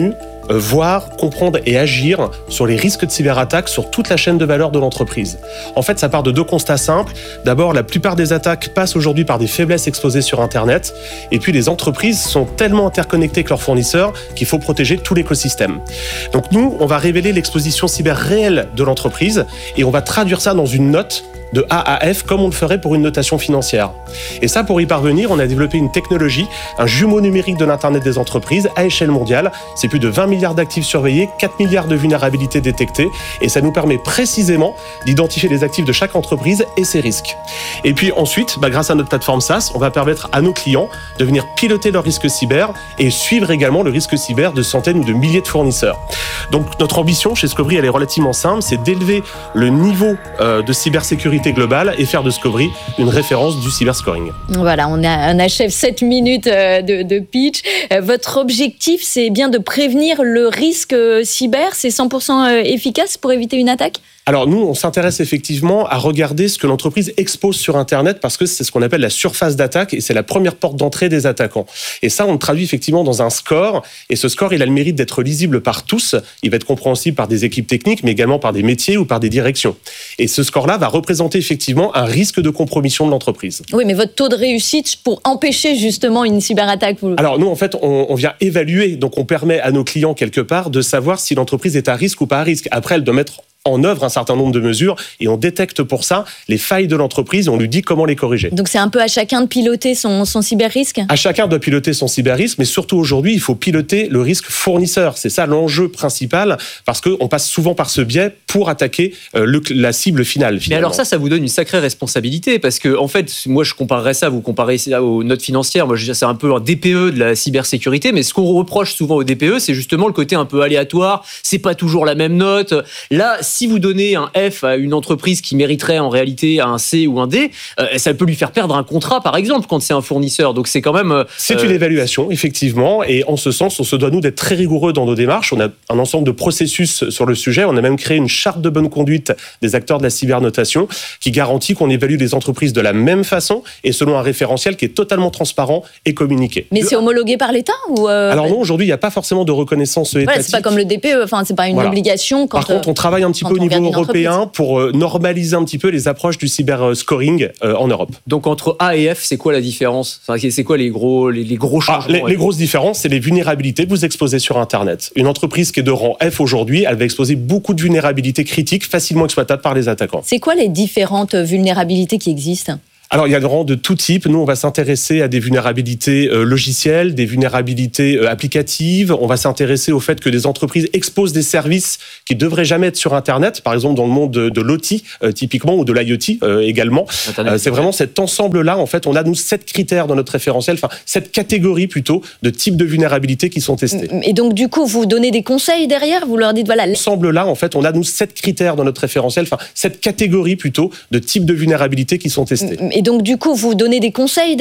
euh, voir, comprendre et agir sur les risques de cyberattaque sur toute la chaîne de valeur de l'entreprise. En fait, ça part de deux constats simples. D'abord, la plupart des attaques passent aujourd'hui par des faiblesses exposées sur Internet. Et puis, les entreprises sont tellement interconnectées avec leurs fournisseurs qu'il faut protéger tout l'écosystème. Donc nous, on va révéler l'exposition cyber réelle de l'entreprise et on va traduire ça dans une note de A à F comme on le ferait pour une notation financière. Et ça, pour y parvenir, on a développé une technologie, un jumeau numérique de l'Internet des entreprises à échelle mondiale. C'est plus de vingt milliards d'actifs surveillés, quatre milliards de vulnérabilités détectées et ça nous permet précisément d'identifier les actifs de chaque entreprise et ses risques. Et puis ensuite, bah, grâce à notre plateforme SaaS, on va permettre à nos clients de venir piloter leurs risques cyber et suivre également le risque cyber de centaines ou de milliers de fournisseurs. Donc notre ambition chez Scobry, elle est relativement simple, c'est d'élever le niveau euh, de cybersécurité globale et faire de Scobry une référence du cyberscoring. Voilà, on, a, on achève sept minutes de, de pitch. Votre objectif, c'est bien de prévenir le risque cyber, c'est cent pour cent efficace pour éviter une attaque ? Alors nous, on s'intéresse effectivement à regarder ce que l'entreprise expose sur Internet parce que c'est ce qu'on appelle la surface d'attaque et c'est la première porte d'entrée des attaquants. Et ça, on le traduit effectivement dans un score et ce score, il a le mérite d'être lisible par tous. Il va être compréhensible par des équipes techniques mais également par des métiers ou par des directions. Et ce score-là va représenter effectivement un risque de compromission de l'entreprise. Oui, mais votre taux de réussite pour empêcher justement une cyberattaque vous... Alors nous, en fait, on, on vient évaluer, donc on permet à nos clients quelque part de savoir si l'entreprise est à risque ou pas à risque. Après, elle doit mettre en œuvre un certain nombre de mesures et on détecte pour ça les failles de l'entreprise et on lui dit comment les corriger. Donc c'est un peu à chacun de piloter son, son cyber-risque ? À chacun doit piloter son cyber-risque, mais surtout aujourd'hui, il faut piloter le risque fournisseur. C'est ça l'enjeu principal parce qu'on passe souvent par ce biais pour attaquer euh, le, la cible finale. Finalement. Mais alors ça, ça vous donne une sacrée responsabilité parce que en fait, moi je comparerais ça, vous comparez ça aux notes financières, moi je dirais c'est un peu un D P E de la cybersécurité, mais ce qu'on reproche souvent au D P E, c'est justement le côté un peu aléatoire, c'est pas toujours la même note. Là, si vous donnez un F à une entreprise qui mériterait en réalité un C ou un D, euh, ça peut lui faire perdre un contrat, par exemple, quand c'est un fournisseur. Donc c'est quand même... Euh, c'est une évaluation, effectivement, et en ce sens, on se doit, nous, d'être très rigoureux dans nos démarches. On a un ensemble de processus sur le sujet. On a même créé une charte de bonne conduite des acteurs de la cybernotation qui garantit qu'on évalue les entreprises de la même façon et selon un référentiel qui est totalement transparent et communiqué. Mais c'est homologué par l'État ou euh... Alors non, aujourd'hui, il n'y a pas forcément de reconnaissance étatique. Voilà, c'est pas comme le D P E, enfin, c'est pas une voilà. obligation. Quand, par contre, on travaille un petit peu au niveau européen pour euh, normaliser un petit peu les approches du cyber-scoring euh, en Europe. Donc entre A et F, c'est quoi la différence ? Enfin, c'est quoi les gros, les, les gros changements ? ah, les, les grosses différences, c'est les vulnérabilités que vous exposez sur Internet. Une entreprise qui est de rang F aujourd'hui, elle va exposer beaucoup de vulnérabilités critiques facilement exploitables par les attaquants. C'est quoi les différentes vulnérabilités qui existent ? Alors, il y a des rangs de tout type. Nous, on va s'intéresser à des vulnérabilités euh, logicielles, des vulnérabilités euh, applicatives. On va s'intéresser au fait que des entreprises exposent des services qui ne devraient jamais être sur Internet, par exemple dans le monde de, de l'O T, euh, typiquement, ou de l'I O T euh, également. Euh, c'est vraiment cet ensemble-là. En fait, on a, nous, sept critères dans notre référentiel, enfin, sept catégories plutôt de types de vulnérabilités qui sont testées. Et donc, du coup, vous donnez des conseils derrière ? Vous leur dites, voilà... Ensemble-là, en fait, on a, nous, sept critères dans notre référentiel, enfin, sept catégories plutôt de types de vulnérabilités qui sont testées. Et donc, du coup, vous donnez des conseils derrière ?